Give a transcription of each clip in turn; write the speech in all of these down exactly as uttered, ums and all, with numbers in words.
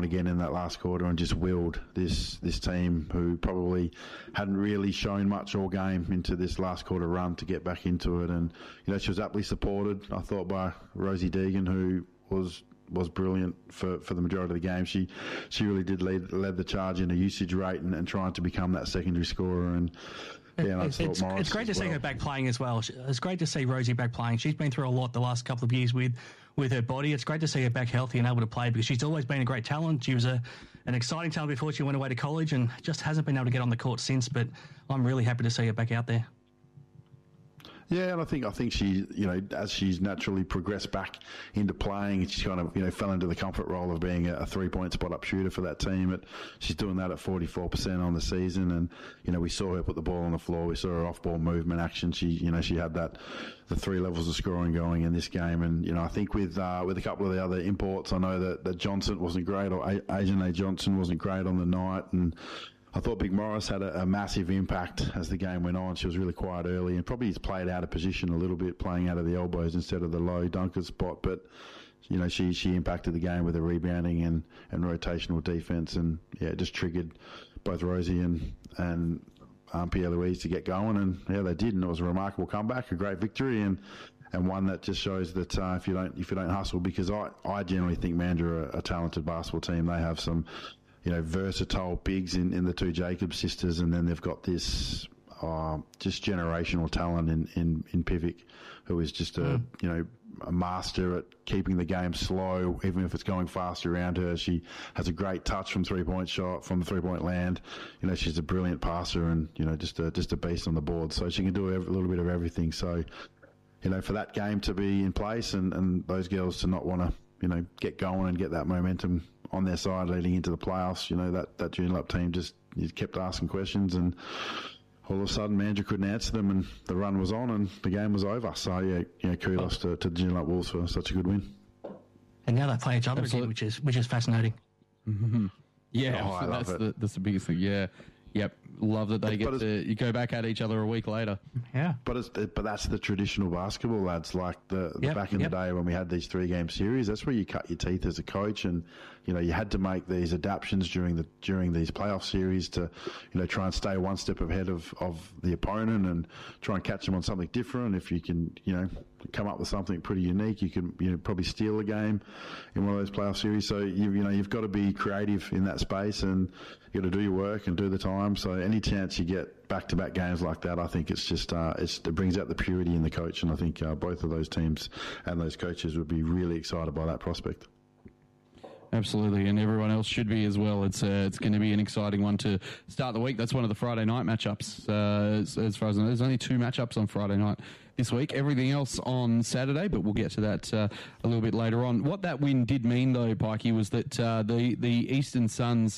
going again in that last quarter and just willed this this team who probably hadn't really shown much all game into this last quarter run to get back into it. And, you know, she was aptly supported, I thought, by Rosie Deegan, who was was brilliant for, for the majority of the game. She she really did lead led the charge in a usage rate and, and trying to become that secondary scorer. And yeah, I it's, thought it's, Morris it's great to as see well. her back playing as well. It's great to see Rosie back playing. She's been through a lot the last couple of years with, with her body. It's great to see her back healthy and able to play because she's always been a great talent. She was a an exciting talent before she went away to college and just hasn't been able to get on the court since, but I'm really happy to see her back out there. Yeah, and I think I think she, you know, as she's naturally progressed back into playing, she kind of, you know, fell into the comfort role of being a, a three-point spot-up shooter for that team. It, she's doing that at forty-four percent on the season, and you know, we saw her put the ball on the floor. We saw her off-ball movement action. She, you know, she had that the three levels of scoring going in this game, and you know, I think with uh, with a couple of the other imports, I know that, that Johnson wasn't great, or a- Asian A. Johnson wasn't great on the night, and I thought Big Morris had a, a massive impact as the game went on. She was really quiet early and probably played out of position a little bit, playing out of the elbows instead of the low dunker spot. But, you know, she, she impacted the game with her rebounding and, and rotational defence, and, yeah, it just triggered both Rosie and, and um, Pierre-Louise to get going. And, yeah, they did, and it was a remarkable comeback, a great victory, and and one that just shows that uh, if you don't if you don't hustle, because I, I generally think Mandurah are a talented basketball team. They have some, you know, versatile bigs in, in the two Jacobs sisters, and then they've got this uh, just generational talent in, in, in Pivic, who is just a, mm. you know, a master at keeping the game slow, even if it's going fast around her. She has a great touch from three-point shot, from the three-point land. You know, she's a brilliant passer and, you know, just a, just a beast on the board. So she can do a little bit of everything. So, you know, for that game to be in place and, and those girls to not want to, you know, get going and get that momentum on their side leading into the playoffs, you know, that, that Joondalup team just kept asking questions, and all of a sudden Mandurah couldn't answer them, and the run was on and the game was over. So, yeah, you know, kudos to, to the Joondalup Wolves for such a good win. And now they play each other Absolutely. again, which is which is fascinating. Mm-hmm. Yeah, Oh, I that's love the it. that's the biggest thing. Yeah, yep, love that they But- get but to you go back at each other a week later. Yeah. But it's, but that's the traditional basketball, lads. Like the, the Yep, back in yep. the day when we had these three game series, that's where you cut your teeth as a coach, and you know you had to make these adaptations during the during these playoff series to, you know, try and stay one step ahead of, of the opponent and try and catch them on something different. If you can, you know, come up with something pretty unique, you can, you know, probably steal a game in one of those playoff series. So you you know you've got to be creative in that space, and you got to do your work and do the time. So any chance you get back-to-back games like that, I think it's just uh, it's, it brings out the purity in the coach, and I think uh, both of those teams and those coaches would be really excited by that prospect. Absolutely, and everyone else should be as well. It's uh, it's going to be an exciting one to start the week. That's one of the Friday night matchups. Uh, as, as far as I know, there's only two matchups on Friday night this week. Everything else on Saturday, but we'll get to that uh, a little bit later on. What that win did mean, though, Pikey, was that uh, the the Eastern Suns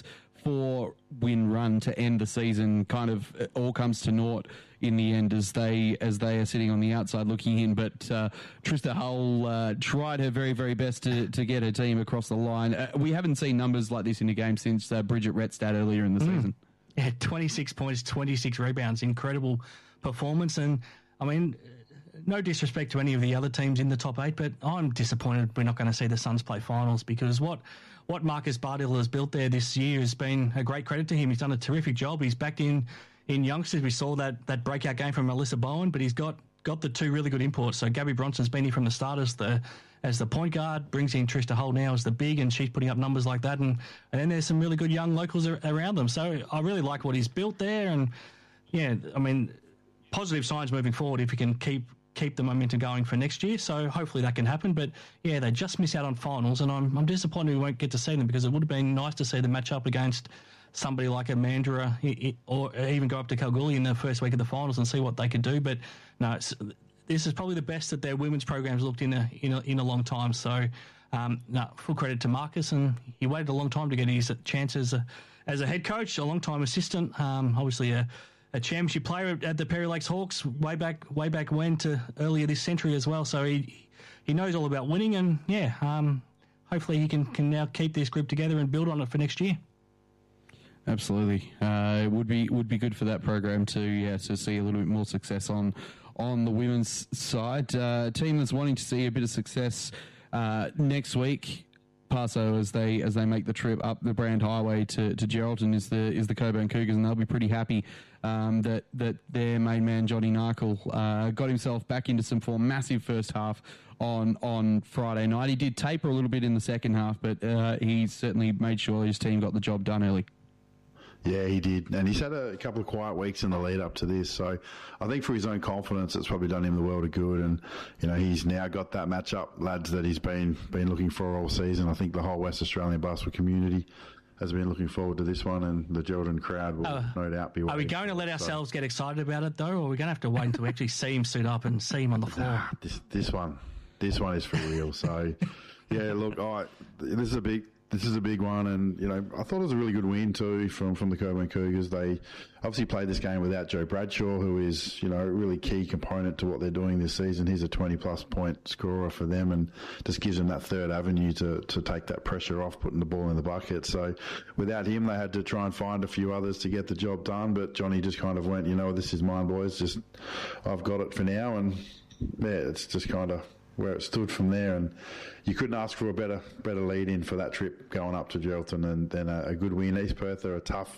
four-win run to end the season kind of all comes to naught in the end as they as they are sitting on the outside looking in. But uh, Trista Hull uh, tried her very, very best to, to get her team across the line. Uh, we haven't seen numbers like this in a game since uh, Bridget Rettstad earlier in the mm. season. Yeah, twenty-six points, twenty-six rebounds. Incredible performance. And, I mean, no disrespect to any of the other teams in the top eight, but I'm disappointed we're not going to see the Suns play finals, because what what Marcus Bardill has built there this year has been a great credit to him. He's done a terrific job. He's backed in in youngsters. We saw that that breakout game from Melissa Bowen, but he's got got the two really good imports. So Gabby Bronson's been here from the start as the as the point guard, brings in Trista Hull now as the big, and she's putting up numbers like that. And, and then there's some really good young locals ar- around them. So I really like what he's built there. And, yeah, I mean, positive signs moving forward if he can keep keep the momentum going for next year. So hopefully that can happen. But, yeah, they just miss out on finals, and I'm I'm disappointed we won't get to see them, because it would have been nice to see them match up against somebody like a Mandurah, or even go up to Kalgoorlie in the first week of the finals and see what they could do. But, no, it's, this is probably the best that their women's program's looked in a in a, in a long time. So, um, no, full credit to Marcus, and he waited a long time to get his chance as a, as a head coach, a long-time assistant, um, obviously a, a championship player at the Perry Lakes Hawks way back way back when to earlier this century as well. So he he knows all about winning, and, yeah, um, hopefully he can, can now keep this group together and build on it for next year. Absolutely, uh, it would be would be good for that program to yeah to see a little bit more success on on the women's side. Uh, a team that's wanting to see a bit of success uh, next week Paso as they as they make the trip up the Brand Highway to, to Geraldton is the is the Coburn Cougars, and they'll be pretty happy um, that that their main man Johnny Narkle uh, got himself back into some form. Massive first half on on Friday night. He did taper a little bit in the second half, but uh, he certainly made sure his team got the job done early. Yeah, he did. And he's had a couple of quiet weeks in the lead up to this. So I think for his own confidence, it's probably done him the world of good. And, you know, he's now got that matchup, lads, that he's been been looking for all season. I think the whole West Australian basketball community has been looking forward to this one, and the Geraldton crowd will uh, no doubt be waiting. Are we going to let ourselves so. get excited about it, though, or are we going to have to wait until we actually see him suit up and see him on the floor? Nah, this, this one, this one is for real. So, yeah, look, I, this is a big... This is a big one, and, you know, I thought it was a really good win, too, from, from the Coburn Cougars. They obviously played this game without Joe Bradshaw, who is, you know, a really key component to what they're doing this season. He's a twenty-plus point scorer for them and just gives them that third avenue to, to take that pressure off, putting the ball in the bucket. So without him, they had to try and find a few others to get the job done, but Johnny just kind of went, you know, this is mine, boys. Just I've got it for now, and, yeah, it's just kind of where it stood from there, and you couldn't ask for a better better lead in for that trip going up to Geraldton, and then a, a good win. East Perth are a tough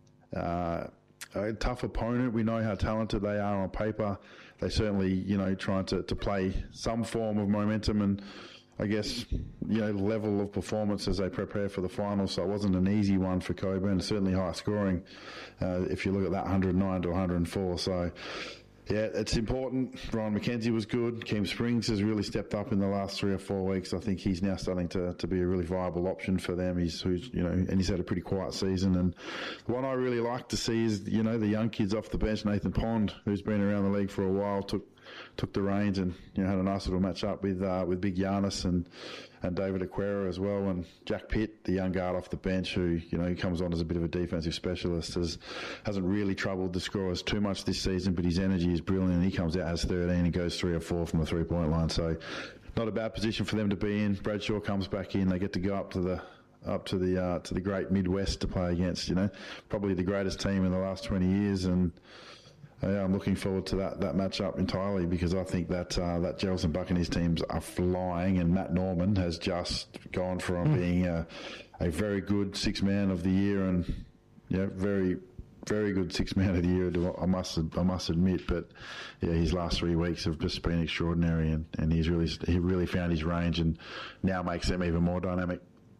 uh, a tough opponent. We know how talented they are on paper. They certainly, you know, trying to, to play some form of momentum and, I guess, you know, level of performance as they prepare for the finals. So it wasn't an easy one for Coburn, certainly high scoring uh, if you look at that one oh nine to one oh four. So yeah, it's important. Ryan McKenzie was good. Keem Springs has really stepped up in the last three or four weeks. I think he's now starting to, to be a really viable option for them. He's, who's, you know, and he's had a pretty quiet season. And the one I really like to see is, you know, the young kids off the bench. Nathan Pond, who's been around the league for a while, took took the reins and, you know, had a nice little match up with uh, with Big Giannis and and David Aquera as well. And Jack Pitt, the young guard off the bench, who, you know, he comes on as a bit of a defensive specialist, has, hasn't really troubled the scorers too much this season, but his energy is brilliant, and he comes out, has thirteen and goes three or four from the three-point line. So not a bad position for them to be in. Bradshaw comes back in. They get to go up to the up to the uh, to the great Midwest to play against, you know, probably the greatest team in the last twenty years, and yeah, I'm looking forward to that, that matchup entirely, because I think that uh, that Geraldton Buccaneers teams are flying, and Matt Norman has just gone from mm. being a, a very good six man of the year, and yeah, very very good six man of the year. I must I must admit, but yeah, his last three weeks have just been extraordinary, and, and he's really he really found his range, and now makes them even more dynamic.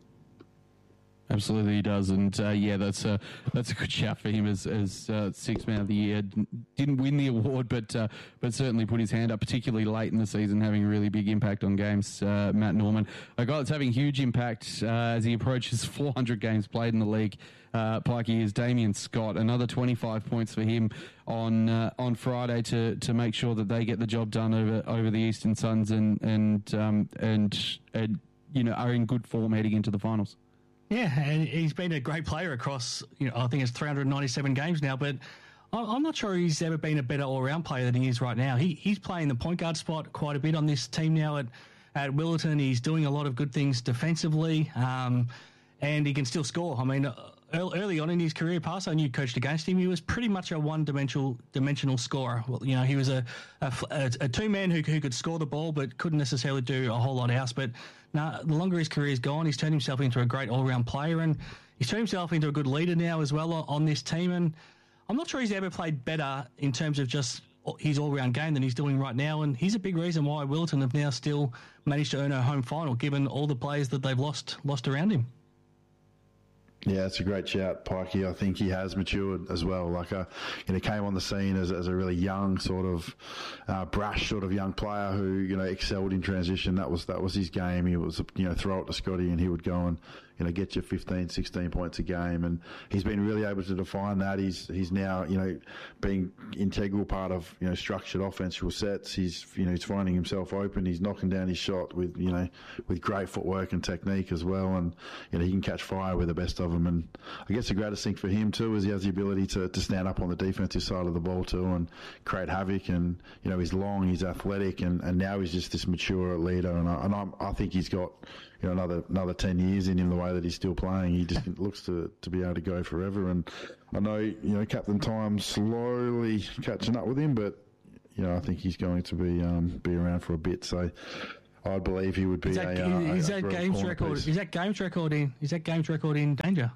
Absolutely, he does, and uh, yeah, that's a that's a good shout for him as as uh, six man of the year. Didn't win the award, but uh, but certainly put his hand up, particularly late in the season, having a really big impact on games. Uh, Matt Norman, a guy that's having huge impact uh, as he approaches four hundred games played in the league. Uh, Pikey is Damien Scott, another twenty-five points for him on uh, on Friday to to make sure that they get the job done over over the Eastern Suns and and um, and, and you know are in good form heading into the finals. Yeah, and he's been a great player across, you know, I think it's three hundred ninety-seven games now, but I'm not sure he's ever been a better all-round player than he is right now. He He's playing the point guard spot quite a bit on this team now at, at Willetton. He's doing a lot of good things defensively, um, and he can still score. I mean, early on in his career, Paso knew coached against him. He was pretty much a one-dimensional dimensional scorer. Well, you know, he was a a, a two-man who, who could score the ball but couldn't necessarily do a whole lot else. But now, the longer his career's gone, he's turned himself into a great all-round player, and he's turned himself into a good leader now as well on this team. And I'm not sure he's ever played better in terms of just his all-round game than he's doing right now. And he's a big reason why Willetton have now still managed to earn a home final, given all the players that they've lost lost around him. Yeah, it's a great shout, Pikey. I think he has matured as well. Like, a, you know, came on the scene as, as a really young, sort of uh, brash, sort of young player who, you know, excelled in transition. That was that was his game. He was, you know, throw it to Scotty, and he would go and, you know, get you fifteen, sixteen points a game. And he's been really able to define that. He's he's now, you know, being integral part of, you know, structured offensive sets. He's, you know, he's finding himself open. He's knocking down his shot with, you know, with great footwork and technique as well. And, you know, he can catch fire with the best of them. And I guess the greatest thing for him too is he has the ability to, to stand up on the defensive side of the ball too and create havoc. And, you know, he's long, he's athletic, and, and now he's just this mature leader. And I, and I'm, I think he's got, you know, another another ten years in him the way that he's still playing. He just looks to, to be able to go forever. And I know, you know, Captain Time's slowly catching up with him, but, you know, I think he's going to be um, be around for a bit. So I'd believe he would be is that, a, uh, is a, that a games record? piece. Is that games record in? Is that games record in danger?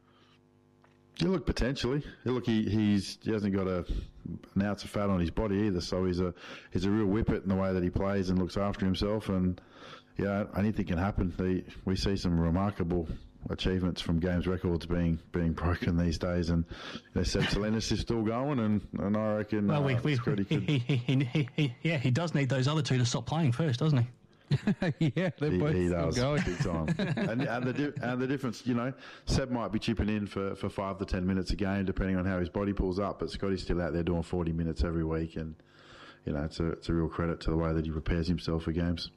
Yeah, look, potentially. Yeah, look, he he's he hasn't got a an ounce of fat on his body either, so he's a he's a real whippet in the way that he plays and looks after himself. And yeah, anything can happen. The, we see some remarkable achievements from games records being being broken these days, and you know, Seb Salinas is still going, and, and I reckon Well, uh, we, we, Scotty he, could, he, he, he, he, yeah, he does need those other two to stop playing first, doesn't he? yeah, they're he, both he still does going. big time. and, and the di- and the difference, you know, Seb might be chipping in for, for five to ten minutes a game, depending on how his body pulls up. But Scotty's still out there doing forty minutes every week, and you know, it's a it's a real credit to the way that he prepares himself for games.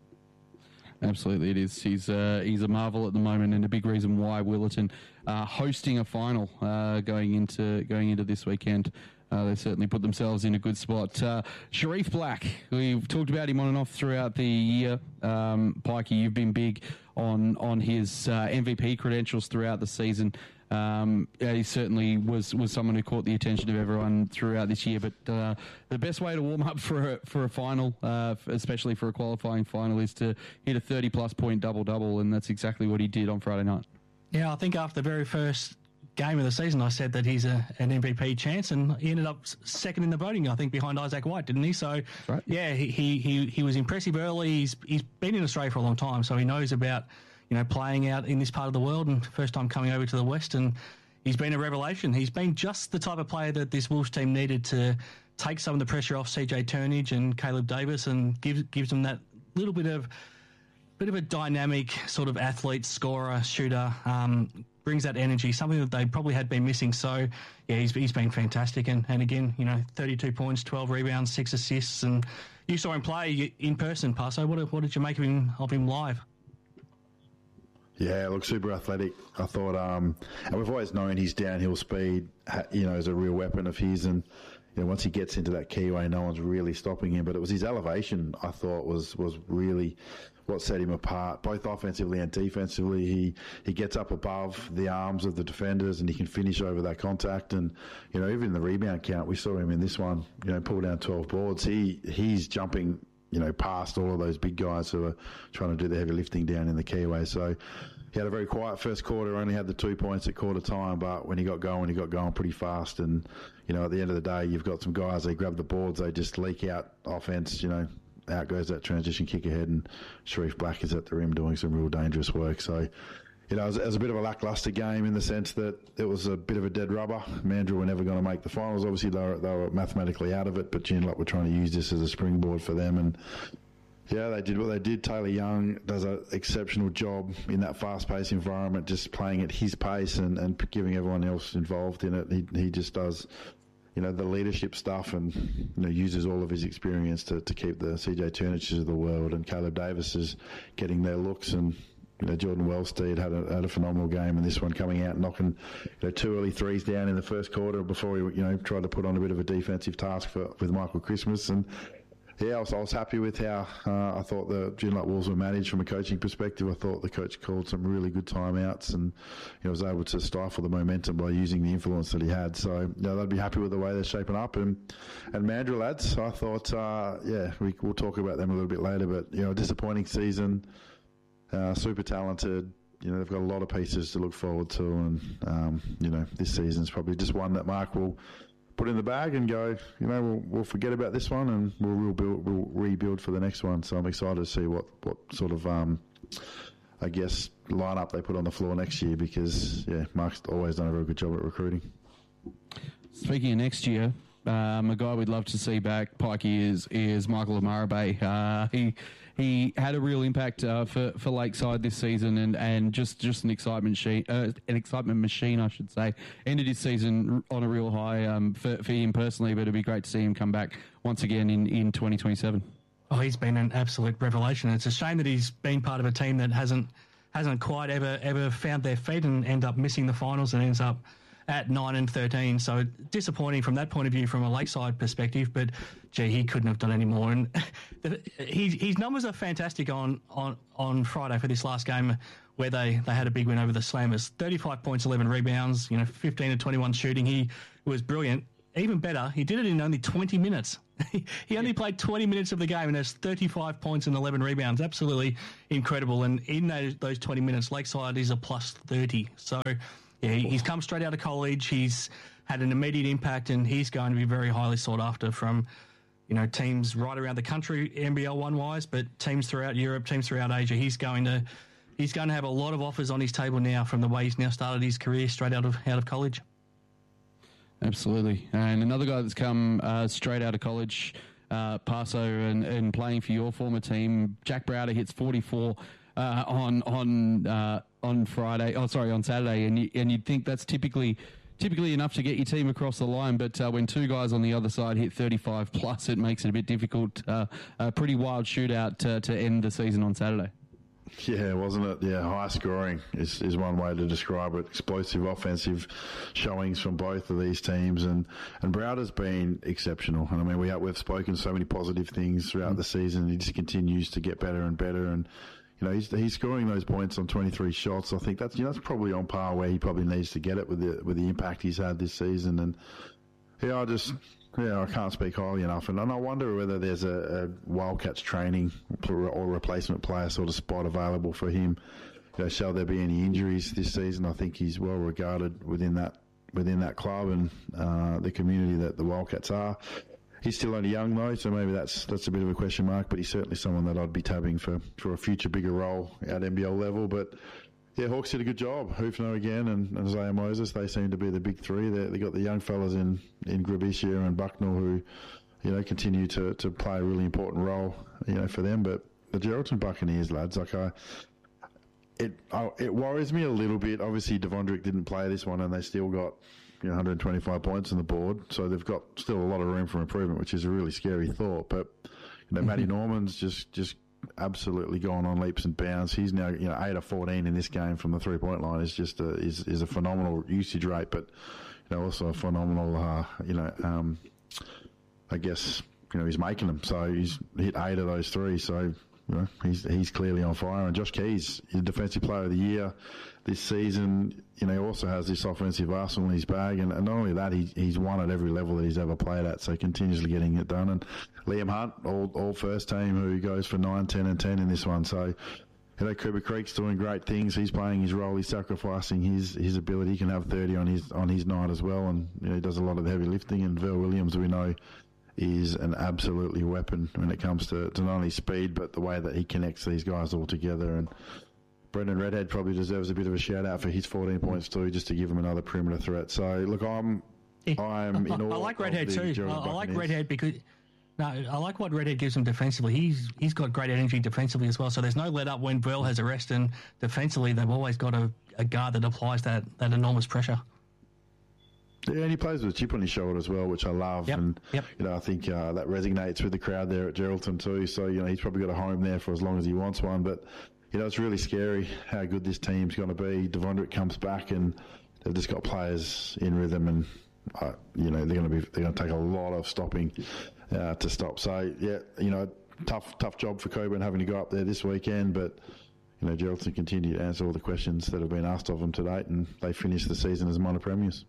Absolutely, it is. He's uh, he's a marvel at the moment, and a big reason why Willetton uh, hosting a final uh, going into going into this weekend. Uh, they certainly put themselves in a good spot. Uh, Sharif Black, we've talked about him on and off throughout the year. Um, Pikey, you've been big on on his uh, M V P credentials throughout the season. Um, yeah, he certainly was, was someone who caught the attention of everyone throughout this year. But uh, the best way to warm up for a, for a final, uh, especially for a qualifying final, is to hit a thirty plus point double double, and that's exactly what he did on Friday night. Yeah, I think after the very first game of the season, I said that he's a, an M V P chance, and he ended up second in the voting, I think, behind Isaac White, didn't he? So, right. yeah, he, he he he was impressive early. He's he's been in Australia for a long time, so he knows about, you know, playing out in this part of the world, and first time coming over to the West, and he's been a revelation. He's been just the type of player that this Wolves team needed to take some of the pressure off C J Turnage and Caleb Davis, and gives gives them that little bit of bit of a dynamic sort of athlete, scorer, shooter. Um, brings that energy, something that they probably had been missing. So, yeah, he's, he's been fantastic. And, and again, you know, thirty-two points, twelve rebounds, six assists. And you saw him play in person, Paso. What, what did you make of him, of him live? Yeah, look, super athletic. I thought, um, and we've always known his downhill speed, you know, is a real weapon of his. And, you know, once he gets into that keyway, no one's really stopping him. But it was his elevation, I thought, was, was really what set him apart, both offensively and defensively. He he gets up above the arms of the defenders, and he can finish over that contact. And, you know, even in the rebound count, we saw him in this one, you know, pull down twelve boards. He He's jumping, you know, past all of those big guys who are trying to do the heavy lifting down in the keyway. So he had a very quiet first quarter, only had the two points at quarter time, but when he got going, he got going pretty fast. And, you know, at the end of the day, you've got some guys, they grab the boards, they just leak out offense, you know, out goes that transition kick ahead, and Sharif Black is at the rim doing some real dangerous work. So, you know, it was, it was a bit of a lacklustre game in the sense that it was a bit of a dead rubber. Mandurah were never going to make the finals. Obviously, they were, they were mathematically out of it, but Joondalup were trying to use this as a springboard for them. And, yeah, they did what they did. Taylor Young does an exceptional job in that fast-paced environment, just playing at his pace and, and giving everyone else involved in it. He, he just does, you know, the leadership stuff, and, you know, uses all of his experience to, to keep the C J Turnages of the world. And Caleb Davis is getting their looks, and, you know, Jordan Wellstead had a, had a phenomenal game, and this one coming out knocking, you know, two early threes down in the first quarter before he, you know, tried to put on a bit of a defensive task for, with Michael Christmas. And yeah, I was, I was happy with how uh, I thought the Joondalup Wolves were managed from a coaching perspective. I thought the coach called some really good timeouts, and he was able to stifle the momentum by using the influence that he had. So, you know, they'd be happy with the way they're shaping up. And and Mandurah lads, I thought, uh, yeah, we, we'll talk about them a little bit later, but, you know, a disappointing season, uh, super talented. You know, they've got a lot of pieces to look forward to, and, um, you know, this season's probably just one that Mark will put in the bag and go, you know, we'll, we'll forget about this one, and we'll rebuild, we'll rebuild for the next one. So I'm excited to see what, what sort of, um, I guess, lineup they put on the floor next year, because, yeah, Mark's always done a very good job at recruiting. Speaking of next year, um, a guy we'd love to see back, Pikey, is is Michael Amarabe. Uh, he he had a real impact uh, for for Lakeside this season, and, and just, just an excitement machine, uh, an excitement machine, I should say. Ended his season on a real high um, for for him personally, but it'd be great to see him come back once again in, in twenty twenty-seven. Oh, he's been an absolute revelation. It's a shame that he's been part of a team that hasn't hasn't quite ever ever found their feet and end up missing the finals and ends up at nine and thirteen. So disappointing from that point of view from a Lakeside perspective, but gee, he couldn't have done any more. And the, his, his numbers are fantastic on, on, on Friday for this last game, where they, they had a big win over the Slammers. thirty-five points, eleven rebounds, you know, fifteen to twenty-one shooting. He was brilliant. even better, he did it in only twenty minutes. He only played twenty minutes of the game and has thirty-five points and eleven rebounds. Absolutely incredible. And in those, those twenty minutes, Lakeside is a plus thirty. So, yeah, he's come straight out of college. He's had an immediate impact, and he's going to be very highly sought after from, you know, teams right around the country, N B L one-wise, but teams throughout Europe, teams throughout Asia. He's going to he's going to have a lot of offers on his table now from the way he's now started his career straight out of out of college. Absolutely. And another guy that's come uh, straight out of college, uh, Paso, and, and playing for your former team, Jack Browder hits forty-four uh, on on uh, on Friday. Oh, sorry, on Saturday, and you, and you'd think that's typically typically enough to get your team across the line, but uh, when two guys on the other side hit thirty-five plus, it makes it a bit difficult. Uh, a pretty wild shootout to, to end the season on Saturday. Yeah, wasn't it? Yeah, high scoring is, is one way to describe it. Explosive offensive showings from both of these teams, and, and Browder's been exceptional. And I mean, we have, we've spoken so many positive things throughout the season. He just continues to get better and better, and you know, he's he's scoring those points on twenty-three shots. I think that's you know that's probably on par where he probably needs to get it with the with the impact he's had this season. And yeah, I just yeah I can't speak highly enough. And, and I wonder whether there's a, a Wildcats training or replacement player sort of spot available for him. You know, shall there be any injuries this season? I think he's well regarded within that within that club and uh, the community that the Wildcats are. He's still only young though, so maybe that's that's a bit of a question mark, but he's certainly someone that I'd be tabbing for, for a future bigger role at N B L level. But yeah, Hawks did a good job. Hufno again and, and Isaiah Moses, they seem to be the big three. They they got the young fellas in, in Grabishia and Bucknell who, you know, continue to, to play a really important role, you know, for them. But the Geraldton Buccaneers, lads, like I it I, it worries me a little bit. Obviously Devondrick didn't play this one and they still got You know, one hundred twenty-five points on the board, so they've got still a lot of room for improvement, which is a really scary thought. But you know, Matty Norman's just just absolutely gone on leaps and bounds. He's now you know eight of fourteen in this game from the three point line is just a, is is a phenomenal usage rate, but you know also a phenomenal uh, you know um, I guess you know he's making them. So he's hit eight of those three. So you know he's he's clearly on fire. And Josh Keys, the defensive player of the year this season, you know, he also has this offensive arsenal in his bag, and, and not only that, he, he's won at every level that he's ever played at, so continuously getting it done. And Liam Hunt, all, all first team, who goes for nine, ten, and ten in this one. So, you know, Cooper Creek's doing great things. He's playing his role. He's sacrificing his, his ability. He can have thirty on his on his night as well, and you know, he does a lot of the heavy lifting. And Vel Williams, we know, is an absolutely weapon when it comes to, to not only speed, but the way that he connects these guys all together. And Brendan Redhead probably deserves a bit of a shout out for his fourteen points too, just to give him another perimeter threat. So look, I'm I'm in awe. I like Redhead too. I, I like Buccaneers. Redhead because no, I like what Redhead gives him defensively. He's he's got great energy defensively as well. So there's no let up when Vel has a rest, and defensively they've always got a, a guard that applies that, that enormous pressure. Yeah, and he plays with a chip on his shoulder as well, which I love. Yep, and, yep. you know, I think uh, that resonates with the crowd there at Geraldton too. So, you know, he's probably got a home there for as long as he wants one. But, you know, it's really scary how good this team's going to be. Devondrick comes back and they've just got players in rhythm, and, uh, you know, they're going to be they're going to take a lot of stopping uh, to stop. So, yeah, you know, tough tough job for Coburn having to go up there this weekend. But, you know, Geraldton continue to answer all the questions that have been asked of them to date, and they finish the season as minor premiers.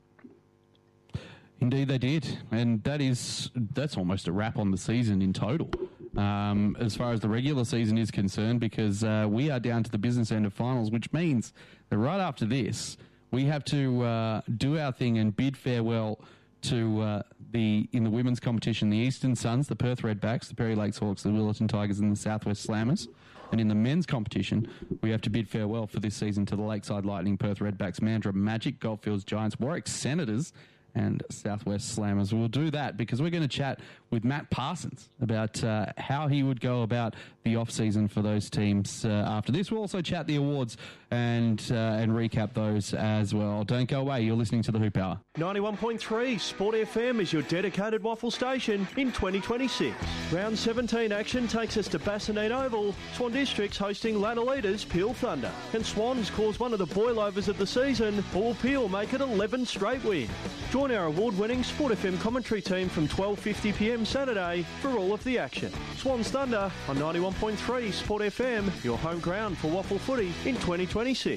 Indeed, they did, and that is that's almost a wrap on the season in total, um, as far as the regular season is concerned. Because uh, we are down to the business end of finals, which means that right after this, we have to uh, do our thing and bid farewell to uh, the in the women's competition, the Eastern Suns, the Perth Redbacks, the Perry Lakes Hawks, the Willetton Tigers, and the Southwest Slammers. And in the men's competition, we have to bid farewell for this season to the Lakeside Lightning, Perth Redbacks, Mandurah Magic, Goldfields Giants, Warwick Senators, and Southwest Slammers. We'll do that because we're going to chat with Matt Parsons about uh, how he would go about the off-season for those teams uh, after this. We'll also chat the awards and uh, and recap those as well. Don't go away. You're listening to The Hoop Hour. ninety-one point three Sport F M is your dedicated waffle station in twenty twenty-six. Round seventeen action takes us to Bassendean Oval. Swan District's hosting ladder leaders Peel Thunder. Can Swans cause one of the boilovers of the season, or will Peel make it eleven straight wins? Join our award-winning Sport F M commentary team from twelve fifty p m Saturday for all of the action. Swans Thunder on ninety-one point three Sport F M, your home ground for waffle footy in twenty twenty-six.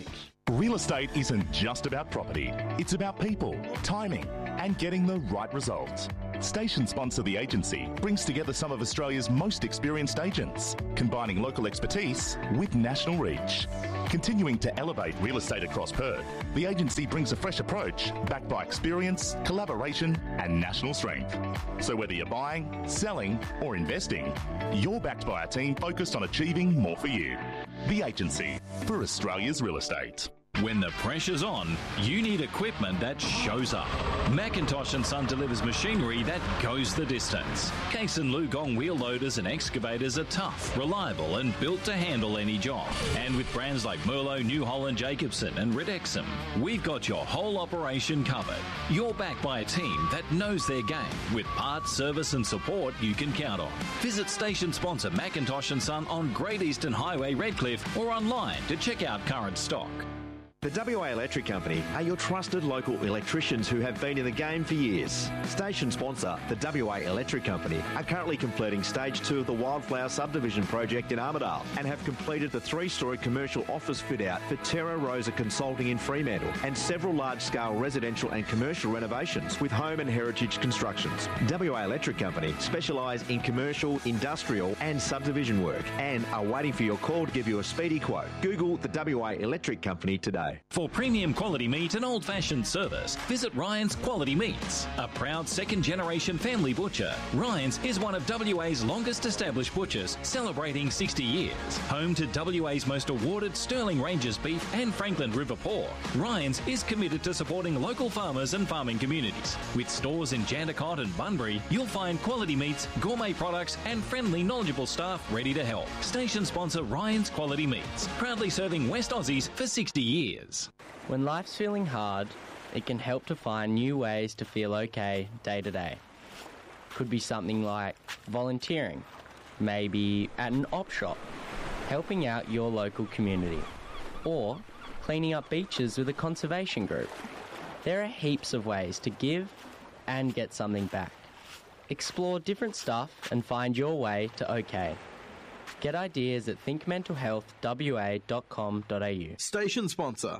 Real estate isn't just about property. It's about people, timing, and getting the right results. Station sponsor The Agency brings together some of Australia's most experienced agents, combining local expertise with national reach. Continuing to elevate real estate across Perth, The Agency brings a fresh approach backed by experience, collaboration, and national strength. So whether you're buying, selling, or investing, you're backed by a team focused on achieving more for you. The Agency, for Australia's real estate. When the pressure's on, you need equipment that shows up. Macintosh and Son delivers machinery that goes the distance. Case and Lugong wheel loaders and excavators are tough, reliable and built to handle any job. And with brands like Merlo, New Holland, Jacobson and Ridexum, we've got your whole operation covered. You're backed by a team that knows their game with parts, service and support you can count on. Visit station sponsor Macintosh and Son on Great Eastern Highway, Redcliffe, or online to check out current stock. The W A Electric Company are your trusted local electricians who have been in the game for years. Station sponsor, the W A Electric Company, are currently completing stage two of the Wildflower subdivision project in Armidale and have completed the three-storey commercial office fit-out for Terra Rosa Consulting in Fremantle and several large-scale residential and commercial renovations with Home and Heritage Constructions. W A Electric Company specialise in commercial, industrial and subdivision work and are waiting for your call to give you a speedy quote. Google the W A Electric Company today. For premium quality meat and old-fashioned service, visit Ryan's Quality Meats. A proud second-generation family butcher, Ryan's is one of W A's longest-established butchers, celebrating sixty years. Home to W A's most awarded Sterling Ranges beef and Franklin River pork, Ryan's is committed to supporting local farmers and farming communities. With stores in Jandakot and Bunbury, you'll find quality meats, gourmet products and friendly, knowledgeable staff ready to help. Station sponsor Ryan's Quality Meats, proudly serving West Aussies for sixty years. When life's feeling hard, it can help to find new ways to feel okay day to day. Could be something like volunteering, maybe at an op shop, helping out your local community, or cleaning up beaches with a conservation group. There are heaps of ways to give and get something back. Explore different stuff and find your way to okay. Get ideas at think mental health w a dot com dot a u. Station sponsor.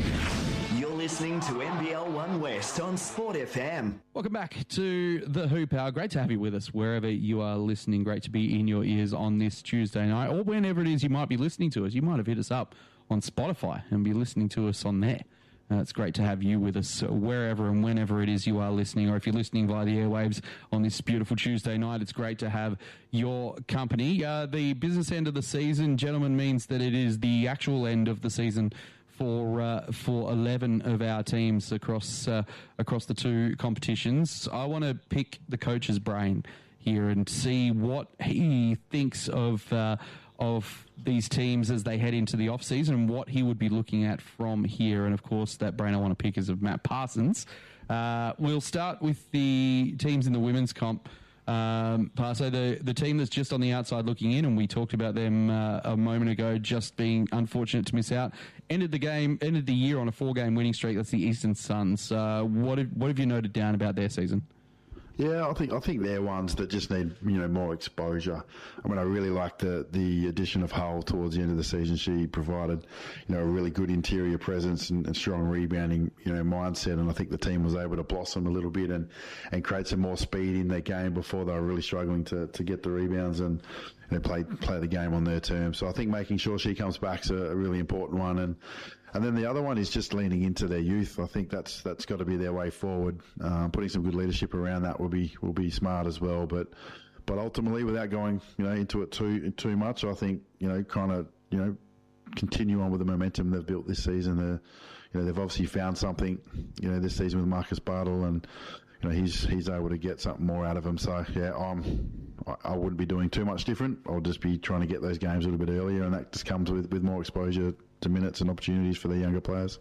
You're listening to N B L One West on Sport F M. Welcome back to the Hoop Hour. Great to have you with us wherever you are listening. Great to be in your ears on this Tuesday night, or whenever it is you might be listening to us. You might have hit us up on Spotify and be listening to us on there. Uh, it's great to have you with us wherever and whenever it is you are listening, or if you're listening via the airwaves on this beautiful Tuesday night, it's great to have your company. Uh, the business end of the season, gentlemen, means that it is the actual end of the season for uh, for eleven of our teams across uh, across the two competitions. I want to pick the coach's brain here and see what he thinks of uh, of these teams as they head into the off-season and what he would be looking at from here. And, of course, that brain I want to pick is of Matt Parsons. Uh, we'll start with the teams in the women's comp. Um, Parso, the, the team that's just on the outside looking in, and we talked about them uh, a moment ago just being unfortunate to miss out, ended the game, ended the year on a four-game winning streak. That's the Eastern Suns. Uh, what, have, what have you noted down about their season? Yeah, I think I think they're ones that just need, you know, more exposure. I mean, I really liked the the addition of Hull towards the end of the season. She provided, you know, a really good interior presence and, and strong rebounding, you know, mindset. And I think the team was able to blossom a little bit and, and create some more speed in their game before they were really struggling to, to get the rebounds and, you know, play play the game on their terms. So I think making sure she comes back is a, a really important one. And And then the other one is just leaning into their youth. I think that's that's got to be their way forward. Um, putting some good leadership around that will be will be smart as well. But but ultimately, without going you know into it too too much, I think you know kind of you know continue on with the momentum they've built this season. They're, you know they've obviously found something you know this season with Marcus Bartle, and you know he's he's able to get something more out of him. So yeah, I'm. I wouldn't be doing too much different. I'll just be trying to get those games a little bit earlier, and that just comes with, with more exposure to minutes and opportunities for the younger players.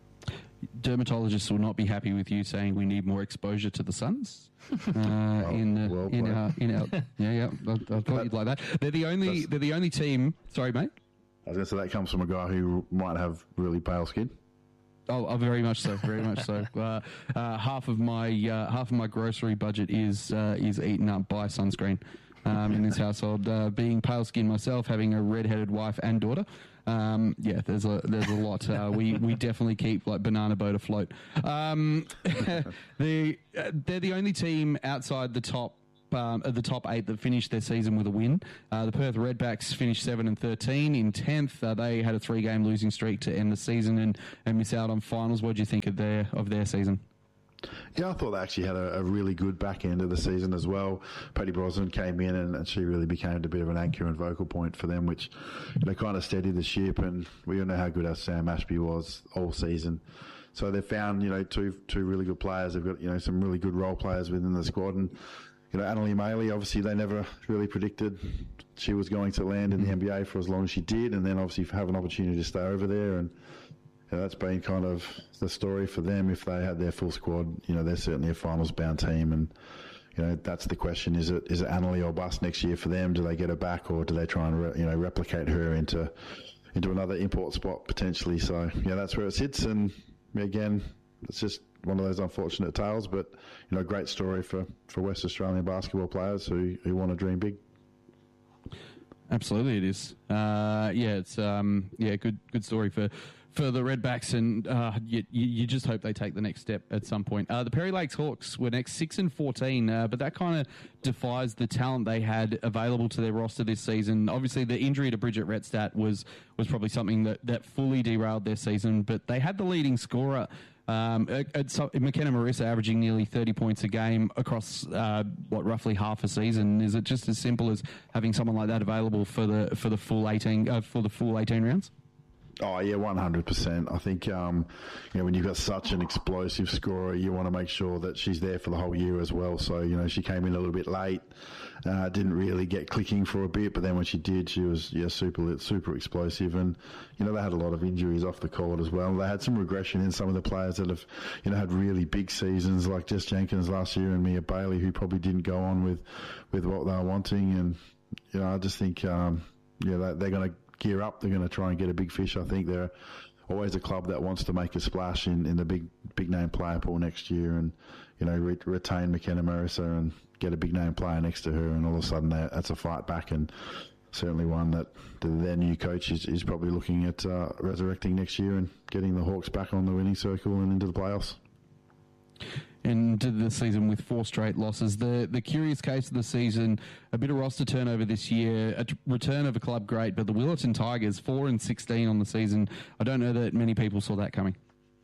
Dermatologists will not be happy with you saying we need more exposure to the Suns. Uh, well, in uh, well in our in our yeah yeah, I, I thought you'd like that. They're the only they're the only team. Sorry, mate. I was going to say that comes from a guy who might have really pale skin. Oh, oh, very much so, very much so. Uh, uh, half of my uh, half of my grocery budget is uh, is eaten up by sunscreen. um, in this household. Uh, being pale skinned myself, having a red-headed wife and daughter. Um, yeah, there's a there's a lot. Uh, we we definitely keep like banana boat afloat. Um, the uh, they're the only team outside the top. Um, of the top eight that finished their season with a win. Uh, the Perth Redbacks finished seven and thirteen in tenth. Uh, they had a three-game losing streak to end the season and, and miss out on finals. What do you think of their of their season? Yeah, I thought they actually had a, a really good back end of the season as well. Paddy Brosnan came in and, and she really became a bit of an anchor and vocal point for them, which they kind of steadied the ship. And we all know how good our Sam Ashby was all season. So they found, you know, two two really good players. They've got, you know, some really good role players within the squad. And you know, Annalie Maley, obviously they never really predicted she was going to land in the N B A for as long as she did, and then obviously have an opportunity to stay over there. And you know, that's been kind of the story for them. If they had their full squad, you know, they're certainly a finals-bound team. And you know, that's the question: is it is it Annalie or bust next year for them? Do they get her back, or do they try and re, you know replicate her into into another import spot potentially? So yeah, that's where it sits. And again, it's just one of those unfortunate tales, but you know, great story for, for West Australian basketball players who, who want to dream big. Absolutely, it is. Uh, yeah, it's um, yeah, good good story for, for the Redbacks, and uh, you, you just hope they take the next step at some point. Uh, the Perry Lakes Hawks were next six and fourteen, uh, but that kind of defies the talent they had available to their roster this season. Obviously, the injury to Bridget Retstadt was was probably something that, that fully derailed their season, but they had the leading scorer. Um, at, at, McKenna Marissa averaging nearly thirty points a game across uh, what roughly half a season. Is it just as simple as having someone like that available for the for the full eighteen uh, for the full eighteen rounds? Oh yeah, one hundred percent. I think um, you know, when you've got such an explosive scorer, you want to make sure that she's there for the whole year as well. So you know, she came in a little bit late, uh, didn't really get clicking for a bit, but then when she did, she was yeah super super explosive. And you know, they had a lot of injuries off the court as well. They had some regression in some of the players that have you know had really big seasons, like Jess Jenkins last year and Mia Bailey, who probably didn't go on with with what they were wanting. And you know, I just think um, yeah they, they're going to gear up. They're going to try and get a big fish. I think they're always a club that wants to make a splash in, in the big big name player pool next year, and you know re- retain McKenna Marissa and get a big name player next to her, and all of a sudden that's a fight back, and certainly one that their new coach is, is probably looking at uh, resurrecting next year and getting the Hawks back on the winning circle and into the playoffs. Into the season with four straight losses. The the curious case of the season, a bit of roster turnover this year, a t- return of a club great, but the Willetton Tigers, four and sixteen on the season. I don't know that many people saw that coming.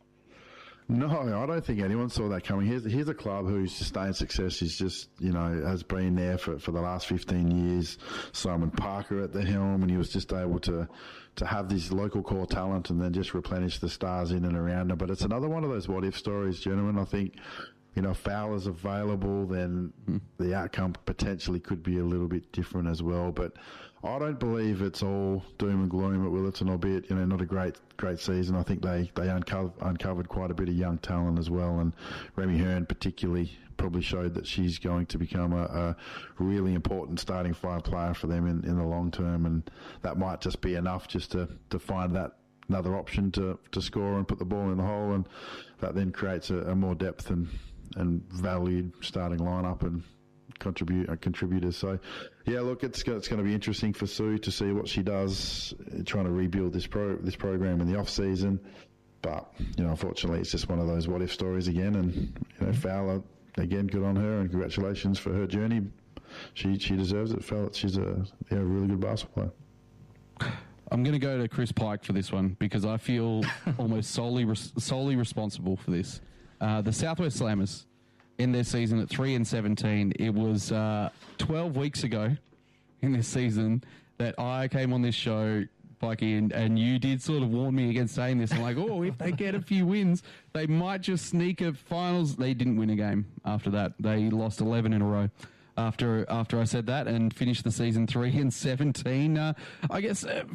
No, I don't think anyone saw that coming. Here's, here's a club whose sustained success is just, you know, has been there for, for the last fifteen years. Simon Parker at the helm, and he was just able to, to have this local core talent and then just replenish the stars in and around them. But it's another one of those what-if stories, gentlemen. I think, you know, if Fowler's available, then mm. the outcome potentially could be a little bit different as well. But I don't believe it's all doom and gloom at Willetton, albeit, you know, not a great great season. I think they, they uncovered, uncovered quite a bit of young talent as well, and Remy Hearn particularly probably showed that she's going to become a, a really important starting five player for them in, in the long term, and that might just be enough just to, to find that another option to, to score and put the ball in the hole, and that then creates a, a more depth and, and valued starting lineup and contribute uh, contributors. So, yeah, look, it's it's going to be interesting for Sue to see what she does, uh, trying to rebuild this pro this program in the off season. But you know, unfortunately, it's just one of those what if stories again. And you know, Fowler again, good on her, and congratulations for her journey. She she deserves it. Felt she's a yeah, a really good basketball player. I'm going to go to Chris Pike for this one because I feel almost solely res- solely responsible for this. Uh, the Southwest Slammers, in their season at three and seventeen, it was uh, twelve weeks ago in this season that I came on this show, Pikey, and, and you did sort of warn me against saying this. I'm like, oh, if they get a few wins, they might just sneak a finals. They didn't win a game after that. They lost eleven in a row after after I said that, and finished the season three and seventeen. Uh, I guess uh,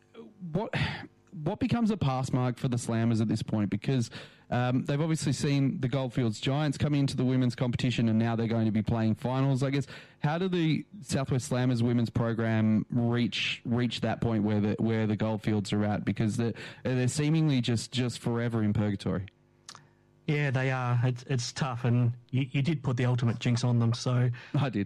what what becomes a pass mark for the Slammers at this point? Because Um, they've obviously seen the Goldfields Giants come into the women's competition, and now they're going to be playing finals. I guess, how do the Southwest Slammers women's program reach reach that point where the where the Goldfields are at? Because they're, they're seemingly just, just forever in purgatory. Yeah, they are. It's it's tough, and you, you did put the ultimate jinx on them. So I did.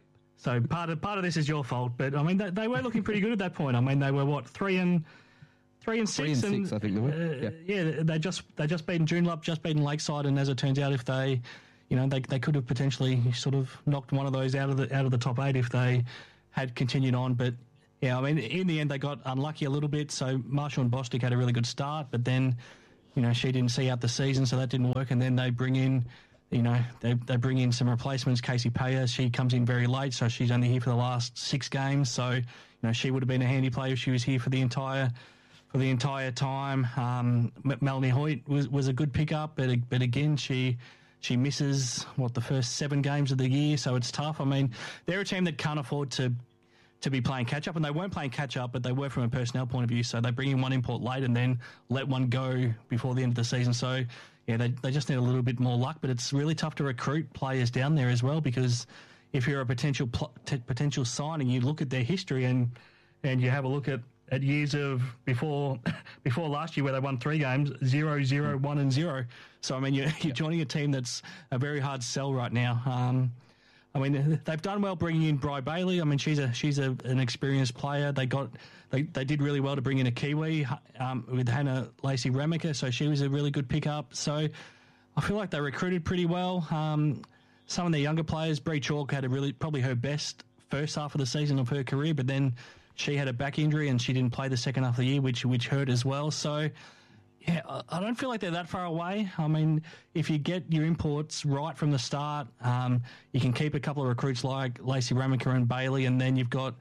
So part of part of this is your fault, but I mean they, they were looking pretty good at that point. I mean they were what three and three and six, three and, and six, I think they were. Uh, yeah. yeah, they just they just beaten Joondalup, just beaten Lakeside, and as it turns out, if they, you know, they they could have potentially sort of knocked one of those out of the out of the top eight if they had continued on. But yeah, I mean in the end they got unlucky a little bit. So Marshall and Bostic had a really good start, but then you know she didn't see out the season, so that didn't work. And then they bring in. You know, they they bring in some replacements. Casey Payer, she comes in very late, so she's only here for the last six games. So, you know, she would have been a handy player if she was here for the entire for the entire time. Um, Melanie Hoyt was, was a good pickup, but but again, she she misses what the first seven games of the year, so it's tough. I mean, they're a team that can't afford to to be playing catch up, and they weren't playing catch up, but they were from a personnel point of view. So they bring in one import late and then let one go before the end of the season. So. Yeah, they they just need a little bit more luck, but it's really tough to recruit players down there as well because if you're a potential pl- t- potential signing, you look at their history and and you have a look at, at years of before before last year where they won three games, zero, zero, one, and zero. So I mean, you're, you're joining a team that's a very hard sell right now. Um, I mean, they've done well bringing in Bri Bailey. I mean, she's a she's a, an experienced player. They got they, they did really well to bring in a Kiwi um, with Hannah Lacey Ramaker, so she was a really good pickup. So I feel like they recruited pretty well. Um, some of their younger players, Bree Chalk had a really probably her best first half of the season of her career, but then she had a back injury and she didn't play the second half of the year, which which hurt as well. So. Yeah, I don't feel like they're that far away. I mean, if you get your imports right from the start, um, you can keep a couple of recruits like Lacey Ramaker and Bailey, and then you've got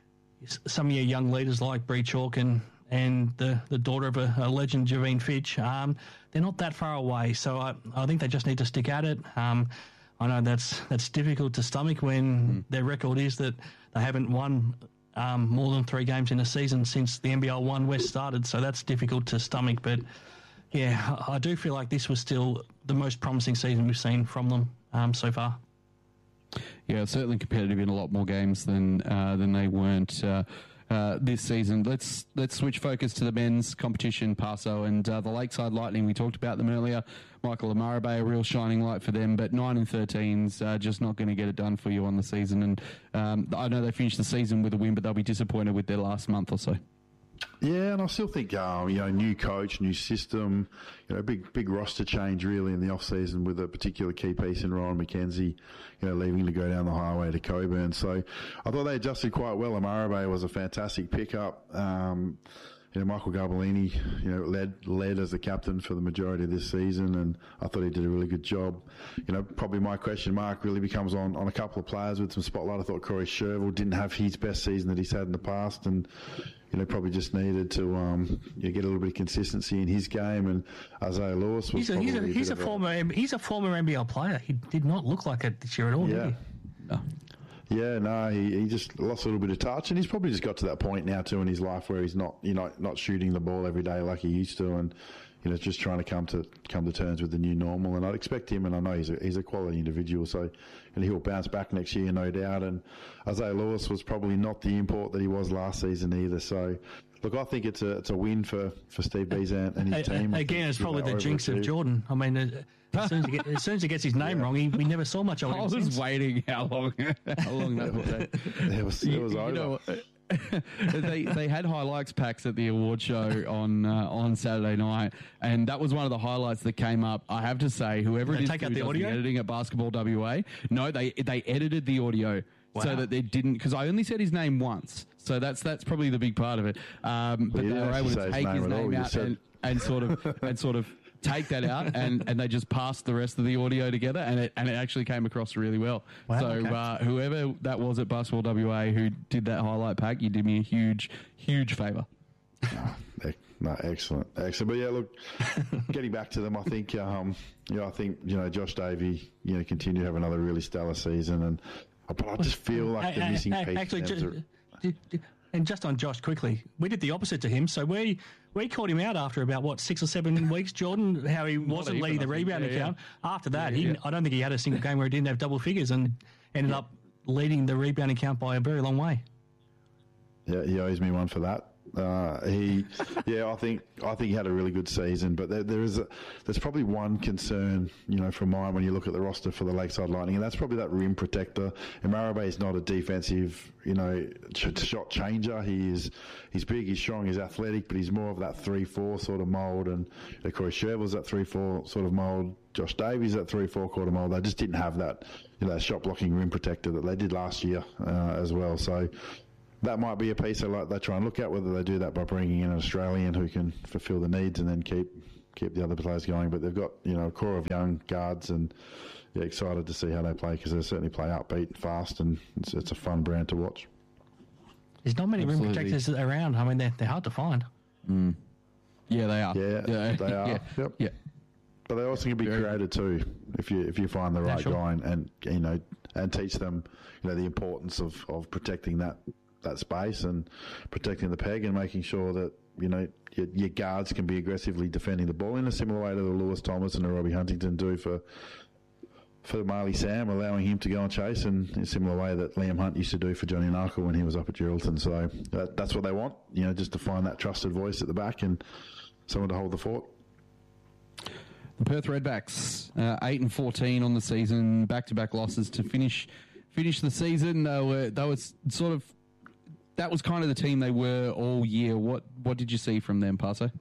some of your young leaders like Bree Chalk and, and the, the daughter of a, a legend, Javine Fitch. Um, they're not that far away, so I, I think they just need to stick at it. Um, I know that's that's difficult to stomach when mm. their record is that they haven't won Um, more than three games in a season since the N B L one West started, so that's difficult to stomach. But, yeah, I, I do feel like this was still the most promising season we've seen from them um, so far. Yeah, certainly competitive in a lot more games than uh, than they weren't uh, uh, this season. Let's let's switch focus to the men's competition, Paso, and uh, the Lakeside Lightning. We talked about them earlier. Michael Amarabe, a real shining light for them, but nine and thirteen's uh, just not going to get it done for you on the season. And um, I know they finished the season with a win, but they'll be disappointed with their last month or so. Yeah, and I still think, um, you know, new coach, new system, you know, big big roster change really in the off-season with a particular key piece in Ryan McKenzie, you know, leaving to go down the highway to Coburn. So I thought they adjusted quite well. Amarabe was a fantastic pickup. Um, you know, Michael Garbellini, you know, led led as the captain for the majority of this season, and I thought he did a really good job. You know, probably my question mark really becomes on, on a couple of players with some spotlight. I thought Corey Sherville didn't have his best season that he's had in the past, and you know, probably just needed to um, you know, get a little bit of consistency in his game. And Isaiah Lewis was he's a, he's a, a, he's a former a, he's a former N B L player. He did not look like it this year at all. Yeah. Did he? No. Yeah, no, he, he just lost a little bit of touch, and he's probably just got to that point now too in his life where he's not, you know, not shooting the ball every day like he used to, and you know, just trying to come to come to terms with the new normal. And I'd expect him, and I know he's a, he's a quality individual, so and he'll bounce back next year, no doubt. And Isaiah Lewis was probably not the import that he was last season either. So, look, I think it's a it's a win for, for Steve Beazant and his team. Again, it's probably the jinx of Jordan. I mean, as soon as he, get, as soon as he gets his name yeah. wrong, he, we never saw much of him. I was since. waiting how long how long that would take. It was, it was you, over. You know, they they had highlights packs at the award show on uh, on Saturday night, and that was one of the highlights that came up. I have to say, whoever it is take who out the does audio? the editing at Basketball W A, no, they they edited the audio. Wow. So that they didn't, because I only said his name once, so that's that's probably the big part of it. Um, but well, they were able to take his name, name out and, and sort of and sort of take that out, and, and they just passed the rest of the audio together, and it and it actually came across really well. Wow, so okay. uh, whoever that was at Basketball W A who did that highlight pack, you did me a huge huge favour. No, no, excellent, excellent. But yeah, look, getting back to them, I think, um, you know, I think you know Josh Davey, you know, continue to have another really stellar season, and but I just feel like the missing piece. Actually, just, and just on Josh quickly, we did the opposite to him. So we we called him out after about what six or seven weeks, Jordan, how he wasn't even, leading the I think. rebound Yeah, account. yeah. After that, Yeah, he yeah. I don't think he had a single game where he didn't have double figures, and ended up leading the rebound account by a very long way. Yeah, he owes me one for that. Uh, he, yeah, I think I think he had a really good season, but there, there is a, there's probably one concern, you know, from mine when you look at the roster for the Lakeside Lightning, and that's probably that rim protector. Imarabe is not a defensive, you know, ch- shot changer. He is he's big, he's strong, he's athletic, but he's more of that three four sort of mould. And you know, Corey Sherville's that three four sort of mould. Josh Davies that three four quarter mould. They just didn't have that, you know, that shot blocking rim protector that they did last year uh, as well. So. That might be a piece they like they try and look at, whether they do that by bringing in an Australian who can fulfil the needs and then keep keep the other players going. But they've got, you know, a core of young guards, and yeah, excited to see how they play because they certainly play upbeat, fast, and it's, it's a fun brand to watch. There's not many Absolutely. rim protectors around. I mean, they're, they're hard to find. Mm. Yeah, they are. Yeah, yeah. they are. yeah. Yep. Yeah. But they also can be Very creative too if you if you find the right Yeah, sure. guy and, and you know and teach them, you know, the importance of, of protecting that. that space and protecting the peg and making sure that, you know, your, your guards can be aggressively defending the ball in a similar way to the Lewis Thomas and the Robbie Huntington do for for Marley Sam, allowing him to go and chase, and in a similar way that Liam Hunt used to do for Johnny Narkle when he was up at Geraldton. So that, that's what they want, you know, just to find that trusted voice at the back and someone to hold the fort. The Perth Redbacks, uh, eight and fourteen on the season, back-to-back losses to finish finish the season. They were they were sort of that was kind of the team they were all year. What what did you see from them, Paso?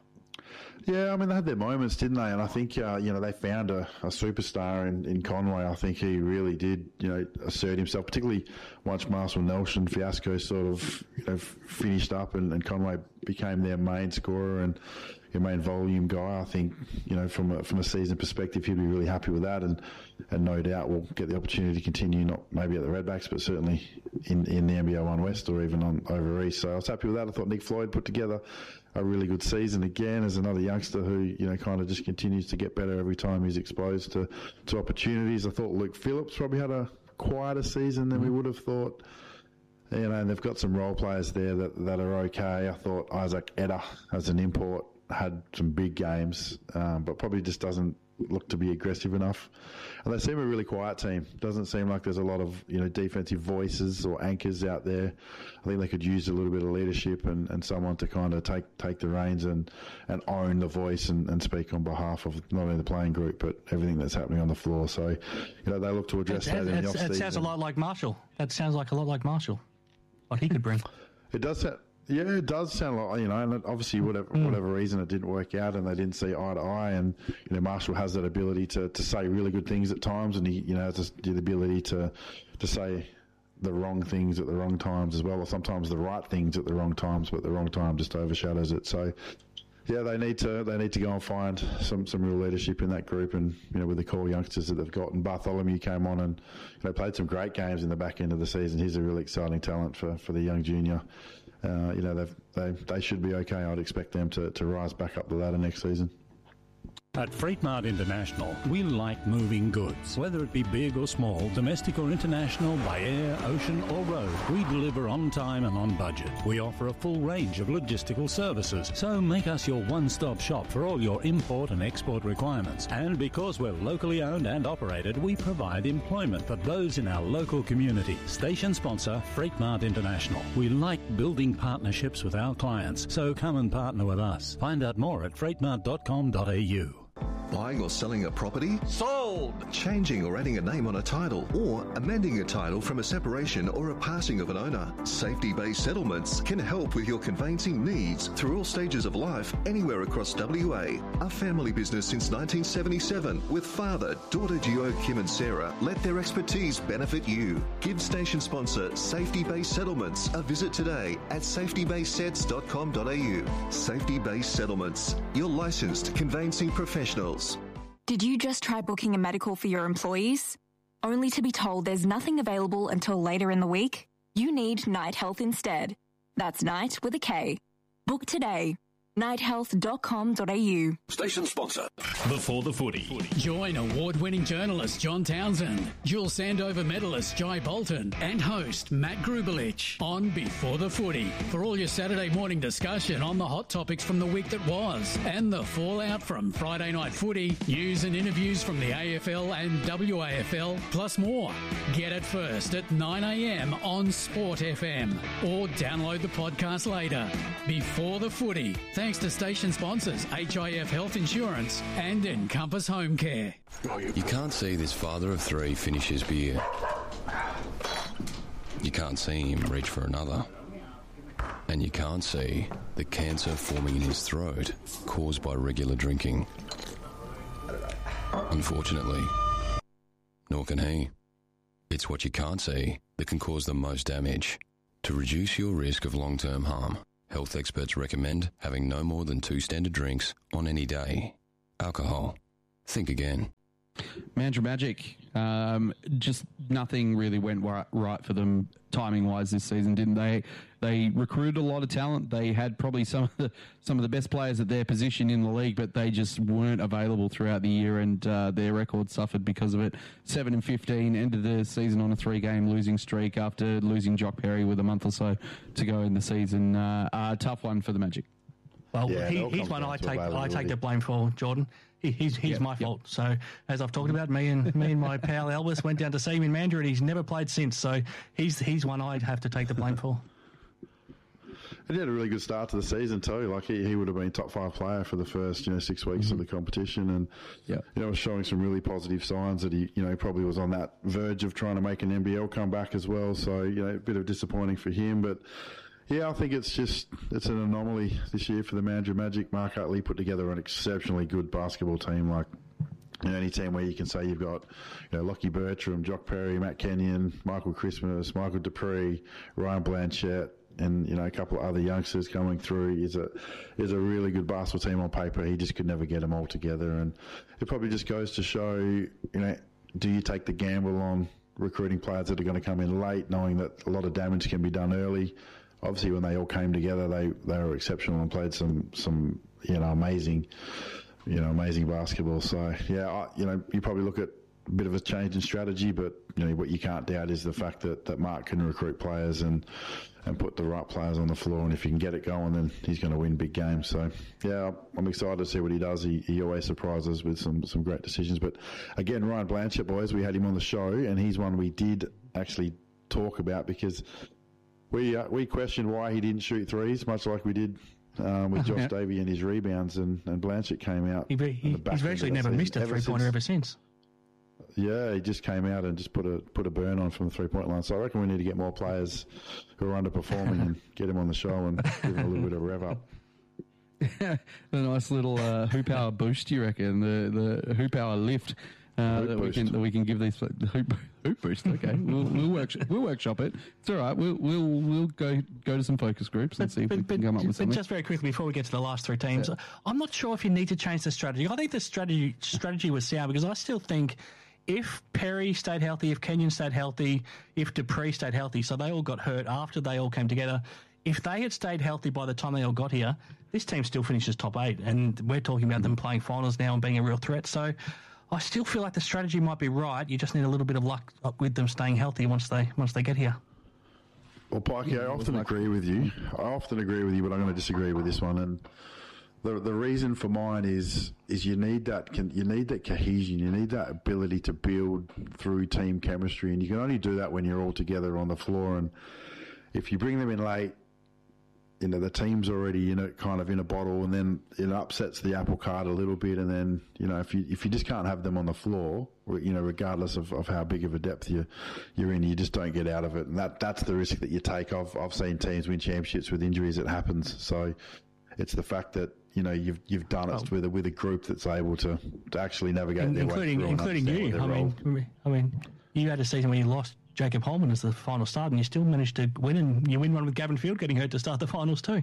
Yeah, I mean, they had their moments, didn't they? And I think, uh, you know, they found a, a superstar in, in Conway. I think he really did, you know, assert himself, particularly once Marcel Nelson fiasco sort of, you know, finished up and, and Conway became their main scorer and your main volume guy. I think, you know, from a, from a season perspective, he'll be really happy with that, and, and no doubt will get the opportunity to continue, not maybe at the Redbacks, but certainly in, in the N B L one West or even on over East. So I was happy with that. I thought Nick Floyd put together a really good season again as another youngster who, you know, kind of just continues to get better every time he's exposed to, to opportunities. I thought Luke Phillips probably had a quieter season than we would have thought. You know, and they've got some role players there that, that are okay. I thought Isaac Eder as an import had some big games, um, but probably just doesn't look to be aggressive enough. And they seem a really quiet team. Doesn't seem like there's a lot of, you know, defensive voices or anchors out there. I think they could use a little bit of leadership and, and someone to kind of take take the reins and, and own the voice and, and speak on behalf of not only the playing group but everything that's happening on the floor. So, you know, they look to address that, that in the off-season. It sounds a lot like Marshall. That sounds like a lot like Marshall. What he could bring. It does sound, yeah, it does sound like, you know, and obviously whatever mm. whatever reason it didn't work out and they didn't see eye to eye, and you know Marshall has that ability to, to say really good things at times, and he, you know, has the ability to to say the wrong things at the wrong times as well, or sometimes the right things at the wrong times, but the wrong time just overshadows it. So yeah, they need to they need to go and find some, some real leadership in that group, and you know, with the core youngsters that they've got. And Bartholomew came on and you know played some great games in the back end of the season. He's a really exciting talent for, for the young junior. Uh, you know, they've, they they should be okay. I'd expect them to, to rise back up the ladder next season. At Freightmart International, we like moving goods. Whether it be big or small, domestic or international, by air, ocean or road, we deliver on time and on budget. We offer a full range of logistical services, so make us your one-stop shop for all your import and export requirements. And because we're locally owned and operated, we provide employment for those in our local community. Station sponsor, Freightmart International. We like building partnerships with our clients, so come and partner with us. Find out more at freightmart dot com dot a u. Buying or selling a property? Sold! Changing or adding a name on a title, or amending a title from a separation or a passing of an owner. Safety-based settlements can help with your conveyancing needs through all stages of life, anywhere across W A. A family business since nineteen seventy-seven, with father, daughter Gio, Kim and Sarah, let their expertise benefit you. Give station sponsor Safety-based Settlements a visit today at safety based sets dot com dot a u. Safety-based Settlements, your licensed conveyancing professionals. Did you just try booking a medical for your employees? Only to be told there's nothing available until later in the week? You need Night Health instead. That's Night with a K. Book today. night health dot com dot a u. Station sponsor. Before the footy. Join award-winning journalist John Townsend, dual Sandover medalist Jai Bolton, and host Matt Grubelich on Before the Footy for all your Saturday morning discussion on the hot topics from the week that was and the fallout from Friday night footy, news and interviews from the A F L and W A F L, plus more. Get it first at nine a m on Sport F M or download the podcast later. Before the Footy. Thanks to station sponsors H I F Health Insurance and Encompass Home Care. You can't see this father of three finish his beer. You can't see him reach for another. And you can't see the cancer forming in his throat caused by regular drinking. Unfortunately, nor can he. It's what you can't see that can cause the most damage. To reduce your risk of long-term harm, health experts recommend having no more than two standard drinks on any day. Alcohol. Think again. Mandurah Magic, um, just nothing really went right for them timing-wise this season, didn't they? They recruited a lot of talent. They had probably some of the some of the best players at their position in the league, but they just weren't available throughout the year, and uh, their record suffered because of it. Seven and fifteen, ended the season on a three-game losing streak after losing Jock Perry with a month or so to go in the season. Uh, a tough one for the Magic. Well, yeah, he, he's one I take I take the blame for, Jordan. He, he's he's yep, my fault. Yep. So, as I've talked about, me and me and my pal Elvis went down to see him in Mandurah, and he's never played since. So, he's he's one I'd have to take the blame for. And he had a really good start to the season too. Like he, he would have been top five player for the first you know six weeks mm-hmm. of the competition, and yep. you know was showing some really positive signs that he you know probably was on that verge of trying to make an N B L comeback as well. So you know a bit of disappointing for him, but. Yeah, I think it's just it's an anomaly this year for the Mandurah Magic. Mark Utley put together an exceptionally good basketball team, like you know, any team where you can say you've got you know Lockie Bertram, Jock Perry, Matt Kenyon, Michael Christmas, Michael Dupree, Ryan Blanchett, and you know a couple of other youngsters coming through. Is a is a really good basketball team on paper. He just could never get them all together, and it probably just goes to show you know do you take the gamble on recruiting players that are going to come in late, knowing that a lot of damage can be done early. Obviously, when they all came together, they, they were exceptional and played some, some you know amazing, you know amazing basketball. So yeah, I, you know you probably look at a bit of a change in strategy, but you know what you can't doubt is the fact that, that Mark can recruit players and and put the right players on the floor. And if he can get it going, then he's going to win big games. So yeah, I'm excited to see what he does. He he always surprises with some some great decisions. But again, Ryan Blanchett, boys, we had him on the show, and he's one we did actually talk about because. We uh, we questioned why he didn't shoot threes, much like we did um, with Josh Davey and his rebounds, and, and Blanchett came out. He, he, he's virtually never season. missed a three-pointer ever since. Yeah, he just came out and just put a put a burn on from the three-point line. So I reckon we need to get more players who are underperforming and get him on the show and give him a little bit of rev up. Yeah, the nice little uh, hoop hour boost, you reckon? The the hoop hour lift. Uh, that we can that we can give these the hoop, hoop boost. Okay, we'll we'll, work, we'll workshop it. It's all right. We'll we'll we'll go go to some focus groups and but, see if but, we but, can come up with something. But just very quickly before we get to the last three teams, yeah. I'm not sure if you need to change the strategy. I think the strategy strategy was sound because I still think if Perry stayed healthy, if Kenyon stayed healthy, if Dupree stayed healthy, so they all got hurt after they all came together. If they had stayed healthy by the time they all got here, this team still finishes top eight, and we're talking about them playing finals now and being a real threat. So. I still feel like the strategy might be right. You just need a little bit of luck with them staying healthy once they once they get here. Well, Pikey, I often agree with you. I often agree with you, but I'm going to disagree with this one. And the the reason for mine is is you need that you need that cohesion. You need that ability to build through team chemistry, and you can only do that when you're all together on the floor. And if you bring them in late, you know, the team's already in it, kind of in a bottle, and then it upsets the apple cart a little bit. And then, you know, if you if you just can't have them on the floor, you know, regardless of, of how big of a depth you you're in, you just don't get out of it. And that that's the risk that you take. I've I've seen teams win championships with injuries. It happens. So it's the fact that you know you've you've done it oh. with a with a group that's able to, to actually navigate In, their including way through including you. I mean, I mean, you had a season where you lost Jacob Holman as the final start, and you still managed to win, and you win one with Gavin Field getting hurt to start the finals too.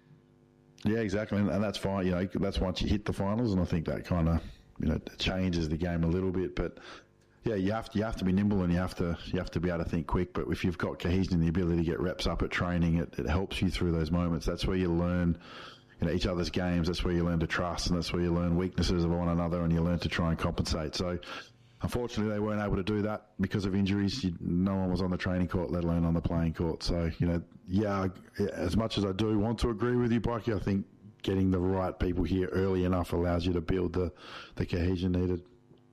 Yeah, exactly, and, and that's fine. You know, that's once you hit the finals, and I think that kind of you know changes the game a little bit. But yeah, you have to you have to be nimble, and you have to you have to be able to think quick. But if you've got cohesion and the ability to get reps up at training, it, it helps you through those moments. That's where you learn. you know, each other's games. That's where you learn to trust, and that's where you learn weaknesses of one another, and you learn to try and compensate. So, unfortunately, they weren't able to do that because of injuries. You, no one was on the training court, let alone on the playing court. So, you know, yeah, as much as I do want to agree with you, Pikey, I think getting the right people here early enough allows you to build the, the cohesion needed.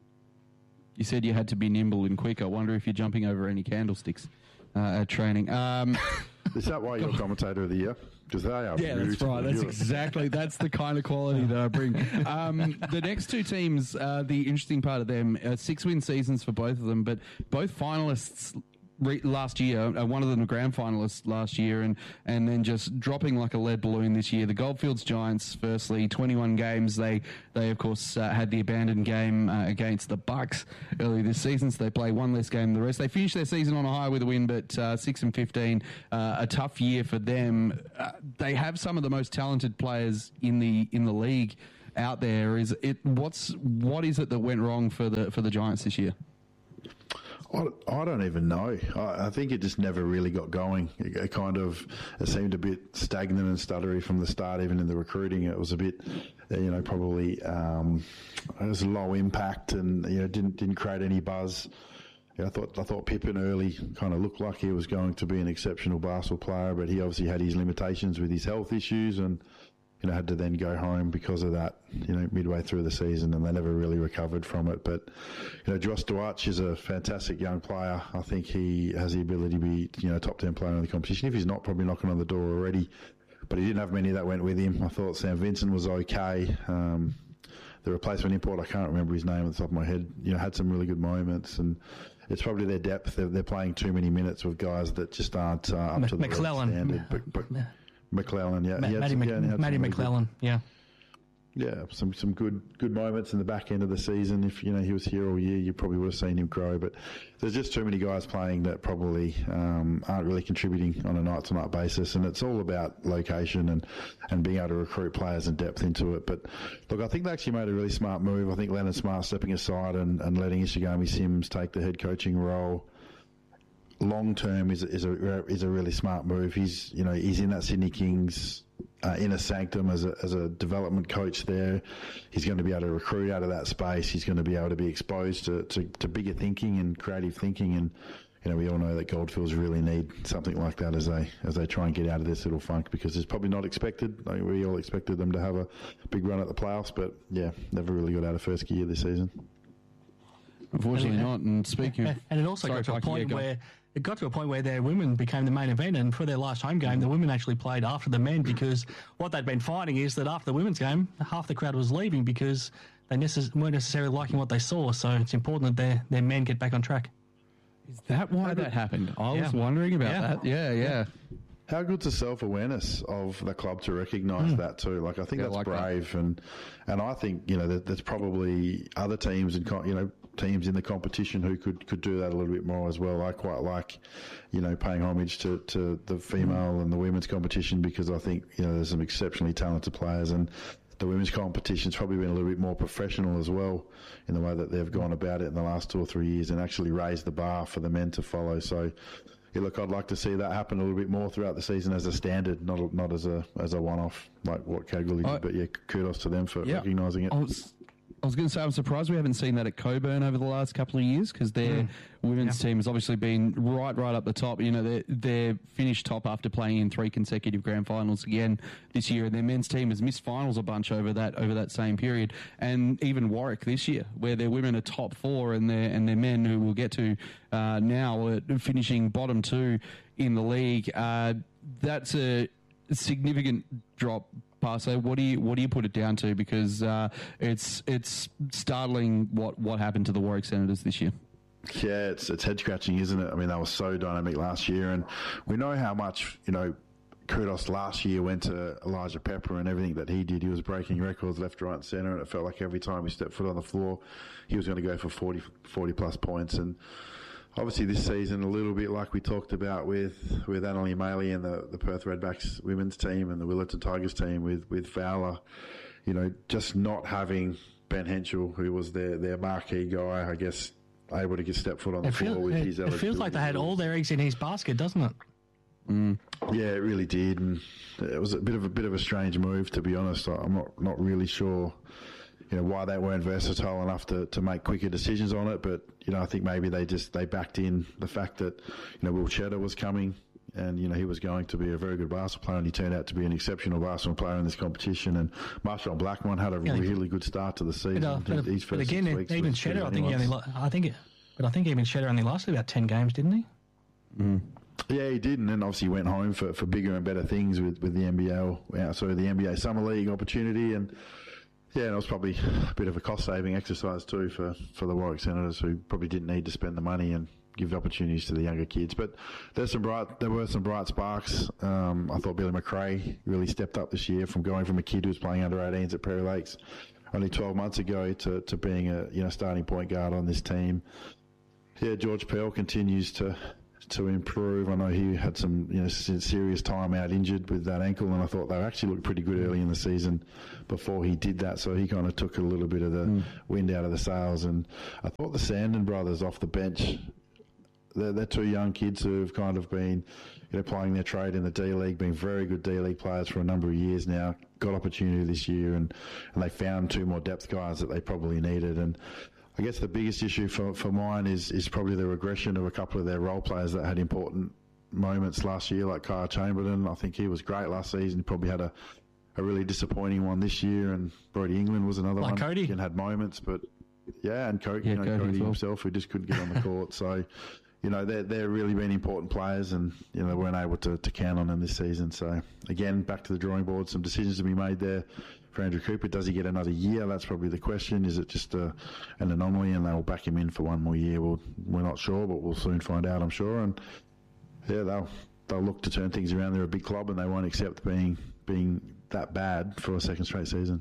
You said you had to be nimble and quick. I wonder if you're jumping over any candlesticks uh, at training. Um, Is that why you're commentator of the year? Because they are. Yeah, that's right. That's exactly, that's the kind of quality that I bring. Um, the next two teams, uh, the interesting part of them, uh, six-win seasons for both of them, but both finalists re- last year, uh, one of them a grand finalist last year, and, and then just dropping like a lead balloon this year. The Goldfields Giants, firstly, twenty-one games. They, they of course, uh, had the abandoned game uh, against the Bucks early this season, so they play one less game than the rest. They finished their season on a high with a win, but uh, six and fifteen, uh, a tough year for them. Uh, they have some of the most talented players in the in the league out there. Is it what's what is it that went wrong for the for the Giants this year? I, I don't even know. I, I think it just never really got going. It, it kind of it seemed a bit stagnant and stuttery from the start. Even in the recruiting, it was a bit, you know, probably um, it was low impact and you know didn't didn't create any buzz. Yeah, I thought I thought Pippen early kind of looked like he was going to be an exceptional basketball player, but he obviously had his limitations with his health issues and. You know, had to then go home because of that, you know, midway through the season, and they never really recovered from it. But, you know, Josh Duach is a fantastic young player. I think he has the ability to be, you know, top ten player in the competition. If he's not, probably knocking on the door already. But he didn't have many that went with him. I thought Sam Vincent was okay. Um, the replacement import, I can't remember his name at the top of my head, you know, had some really good moments. And it's probably their depth. They're, they're playing too many minutes with guys that just aren't uh, up to the McClellan. standard. But, but, McClellan, yeah. Ma- Matty, Mc- yeah Matty McClellan, good, yeah. Yeah, some some good good moments in the back end of the season. If, you know, he was here all year, you probably would have seen him grow. But there's just too many guys playing that probably um, aren't really contributing on a night-to-night basis. And it's all about location and, and being able to recruit players and depth into it. But, look, I think they actually made a really smart move. I think Leonard Smart stepping aside and, and letting Ishigami Sims take the head coaching role long term is is a is a really smart move. He's you know he's in that Sydney Kings uh, inner sanctum as a as a development coach there. He's going to be able to recruit out of that space. He's going to be able to be exposed to, to, to bigger thinking and creative thinking. And you know we all know that Goldfields really need something like that as they as they try and get out of this little funk, because it's probably not expected. Like we all expected them to have a big run at the playoffs, but yeah, never really got out of first gear this season. Unfortunately and, not. And speaking of, and it also sorry, got to a point yeah, where. It got to a point where their women became the main event, and for their last home game, the women actually played after the men, because what they'd been finding is that after the women's game, half the crowd was leaving because they necess- weren't necessarily liking what they saw. So it's important that their, their men get back on track. Is that why that happened? I yeah. was wondering about yeah. that. Yeah, yeah. yeah. How good's the self-awareness of the club to recognise mm. that too? Like, I think yeah, that's like brave, that. and and I think you know that there's probably other teams and you know teams in the competition who could, could do that a little bit more as well. I quite like, you know, paying homage to, to the female mm. and the women's competition, because I think you know there's some exceptionally talented players, and the women's competition's probably been a little bit more professional as well in the way that they've gone about it in the last two or three years and actually raised the bar for the men to follow. So. Yeah, look, I'd like to see that happen a little bit more throughout the season as a standard, not not as a as a one-off like what Kalgoorlie did. But yeah, kudos to them for yeah, recognising it. I was, I was going to say, I'm surprised we haven't seen that at Coburn over the last couple of years, because their mm. women's yeah. team has obviously been right, right up the top. You know, they're, they're finished top after playing in three consecutive grand finals again this year, and their men's team has missed finals a bunch over that over that same period. And even Warwick this year, where their women are top four, and their and their men, who we'll get to uh, now, are finishing bottom two in the league. Uh, that's a significant drop. Parso, what do you what do you put it down to? Because uh, it's it's startling what, what happened to the Warwick Senators this year. Yeah, it's it's head scratching, isn't it? I mean, they were so dynamic last year, and we know how much you know kudos last year went to Elijah Pepper and everything that he did. He was breaking records left, right, and centre, and it felt like every time he stepped foot on the floor, he was going to go for forty, forty plus points. And obviously this season, a little bit like we talked about with, with Annalie Maley and the, the Perth Redbacks women's team and the Willetton Tigers team with, with Fowler, you know, just not having Ben Henschel, who was their, their marquee guy, I guess, able to get step foot on the it floor feel, with it, his It feels like they had all their eggs in his basket, doesn't it? Mm. Yeah, it really did, and it was a bit of a bit of a strange move, to be honest. I'm not not really sure, you know, why they weren't versatile enough to, to make quicker decisions on it. But you know, I think maybe they just they backed in the fact that, you know, Will Cheddar was coming, and you know he was going to be a very good basketball player, and he turned out to be an exceptional basketball player in this competition. And Marshawn Blackmon had a Yeah, really good start to the season. But, uh, but, His but first again, six weeks even was Cheddar, I better think he than only, was. lo- I think, it, but I think even Cheddar only lasted about ten games, didn't he? Mm. Yeah, he did, and then obviously went home for, for bigger and better things with, with the N B L, yeah, so the N B A Summer League opportunity, and yeah, and it was probably a bit of a cost-saving exercise too for, for the Warwick Senators, who probably didn't need to spend the money and give opportunities to the younger kids. But there's some bright, there were some bright sparks. Um, I thought Billy McRae really stepped up this year from going from a kid who was playing under eighteens at Prairie Lakes only twelve months ago to, to being a you know starting point guard on this team. Yeah, George Pell continues to. to improve. I know he had some, you know, serious time out injured with that ankle, and I thought they actually looked pretty good early in the season before he did that, so he kind of took a little bit of the mm. wind out of the sails. And I thought the Sandon brothers off the bench, they're, they're two young kids who have kind of been, you know, playing their trade in the D-League, been very good D-League players for a number of years now, got opportunity this year, and, and they found two more depth guys that they probably needed. And I guess the biggest issue for, for mine is, is probably the regression of a couple of their role players that had important moments last year, like Kyle Chamberlain. I think he was great last season. He probably had a, a really disappointing one this year, and Brody England was another like one. Cody. And had moments, but yeah, and Cody, Yeah, you know, Cody Cody as well. himself, who just couldn't get on the court. So, you know, they're, they're really been important players, and, you know, they weren't able to, to count on them this season. So, again, back to the drawing board, some decisions to be made there. For Andrew Cooper, does he get another year? That's probably the question. Is it just a, an anomaly and they'll back him in for one more year? Well, we're not sure, but we'll soon find out, I'm sure. And yeah, they'll they'll look to turn things around. They're a big club, and they won't accept being being that bad for a second straight season.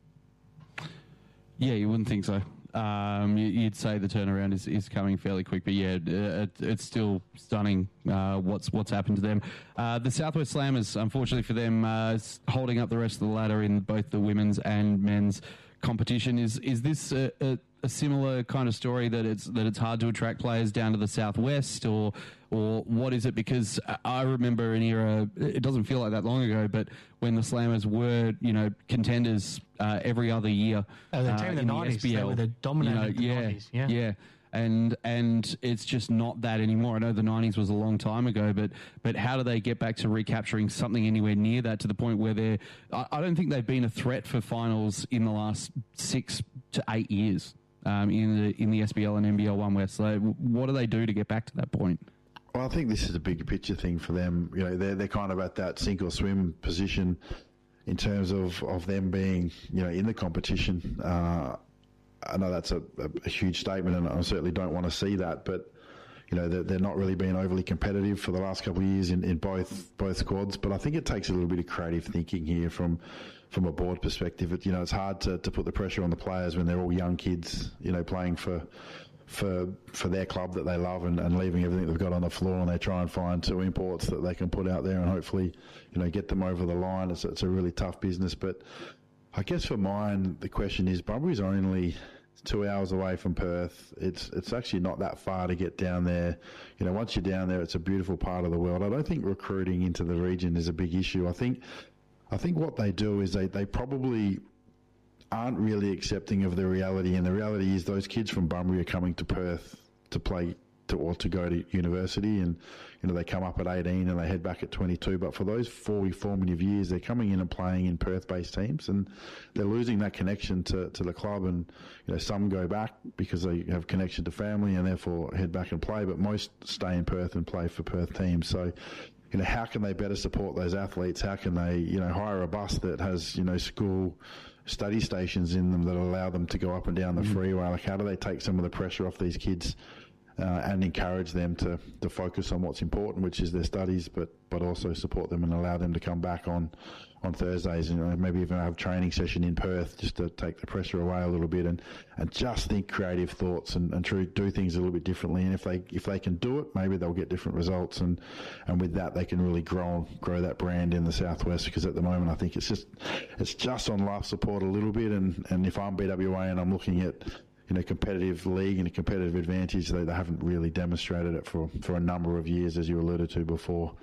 Yeah, you wouldn't think so. Um, you, you'd say the turnaround is, is coming fairly quick, but yeah, it, it's still stunning uh, what's what's happened to them. Uh, the Southwest Slammers, unfortunately for them, uh, holding up the rest of the ladder in both the women's and men's competition. Is is this a, a, a similar kind of story that it's that it's hard to attract players down to the Southwest, or or what is it? Because I remember an era, it doesn't feel like that long ago, but when the Slammers were, you know, contenders uh, every other year. Oh, the team uh, in the in nineties, S B L, they were the dominant you know, in the yeah, nineties, yeah. yeah. And and it's just not that anymore. I know the nineties was a long time ago, but but how do they get back to recapturing something anywhere near that, to the point where they're... I, I don't think they've been a threat for finals in the last six to eight years um, in the in the S B L and N B L One West. So what do they do to get back to that point? Well, I think this is a bigger picture thing for them. You know, they're they're kind of at that sink or swim position in terms of, of them being, you know, in the competition. Uh, I know that's a, a, a huge statement, and I certainly don't want to see that, but you know, they're, they're not really being overly competitive for the last couple of years in, in both both squads. But I think it takes a little bit of creative thinking here from from a board perspective. It, you know, it's hard to, to put the pressure on the players when they're all young kids, you know, playing for for for their club that they love, and, and leaving everything they've got on the floor, and they try and find two imports that they can put out there and hopefully, you know, get them over the line. It's, it's a really tough business. But I guess for mine, the question is, Bunbury's only two hours away from Perth. It's it's actually not that far to get down there. You know, once you're down there, it's a beautiful part of the world. I don't think recruiting into the region is a big issue. I think I think what they do is they, they probably aren't really accepting of the reality, and the reality is those kids from Bunbury are coming to Perth to play to, or to go to university, and you know, they come up at eighteen and they head back at twenty-two. But for those four formative years, they're coming in and playing in Perth-based teams, and they're losing that connection to, to the club. And you know, some go back because they have connection to family and therefore head back and play, but most stay in Perth and play for Perth teams. So, you know, how can they better support those athletes? How can they, you know, hire a bus that has, you know, school study stations in them that allow them to go up and down the mm-hmm. freeway? Like, how do they take some of the pressure off these kids uh, and encourage them to, to focus on what's important, which is their studies, but, but also support them and allow them to come back on, on Thursdays, and you know, maybe even have a training session in Perth just to take the pressure away a little bit, and, and just think creative thoughts and, and try, do things a little bit differently. And if they if they can do it, maybe they'll get different results, and, and with that they can really grow grow that brand in the Southwest, because at the moment I think it's just it's just on life support a little bit. And, and if I'm B W A and I'm looking at, you know, competitive league and a competitive advantage, they, they haven't really demonstrated it for, for a number of years, as you alluded to before.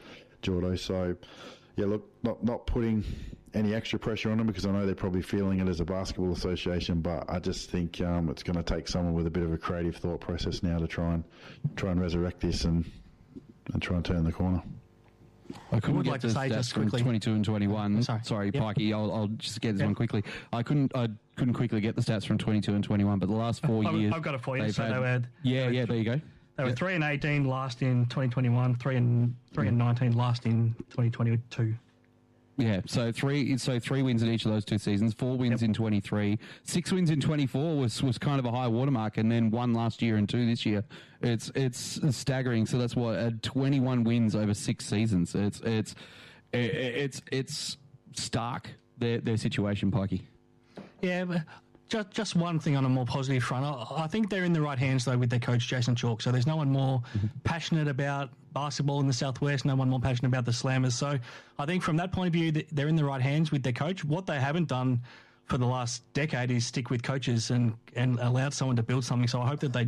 Jordo. So, yeah, look, not not putting any extra pressure on them because I know they're probably feeling it as a basketball association, but I just think um, it's going to take someone with a bit of a creative thought process now to try and try and resurrect this and and try and turn the corner. I couldn't would get like the to say stats just from quickly- twenty-two and twenty-one. Sorry. Sorry, Yep. Pikey, I'll, I'll just get this Yep. one quickly. I couldn't I couldn't quickly get the stats from twenty-two and twenty-one, but the last four I've- years... I've got it for you. they've So had- they were- Yeah, yeah, there you go. They were Yeah. three and eighteen last in twenty twenty-one, three and three and nineteen last in twenty twenty-two. Yeah, so three so three wins in each of those two seasons, four wins Yep. in twenty-three, six wins in twenty-four was, was kind of a high watermark, and then one last year and two this year. It's it's staggering. So that's what uh, twenty-one wins over six seasons. It's it's it's it's stark their their situation, Pikey. Yeah, but just just one thing on a more positive front. I, I think they're in the right hands though with their coach Jason Chalk. So there's no one more Mm-hmm. passionate about basketball in the Southwest. No one more passionate about the Slammers. So I think from that point of view, th- they're in the right hands with their coach. What they haven't done for the last decade is stick with coaches and and allowed someone to build something. So I hope that they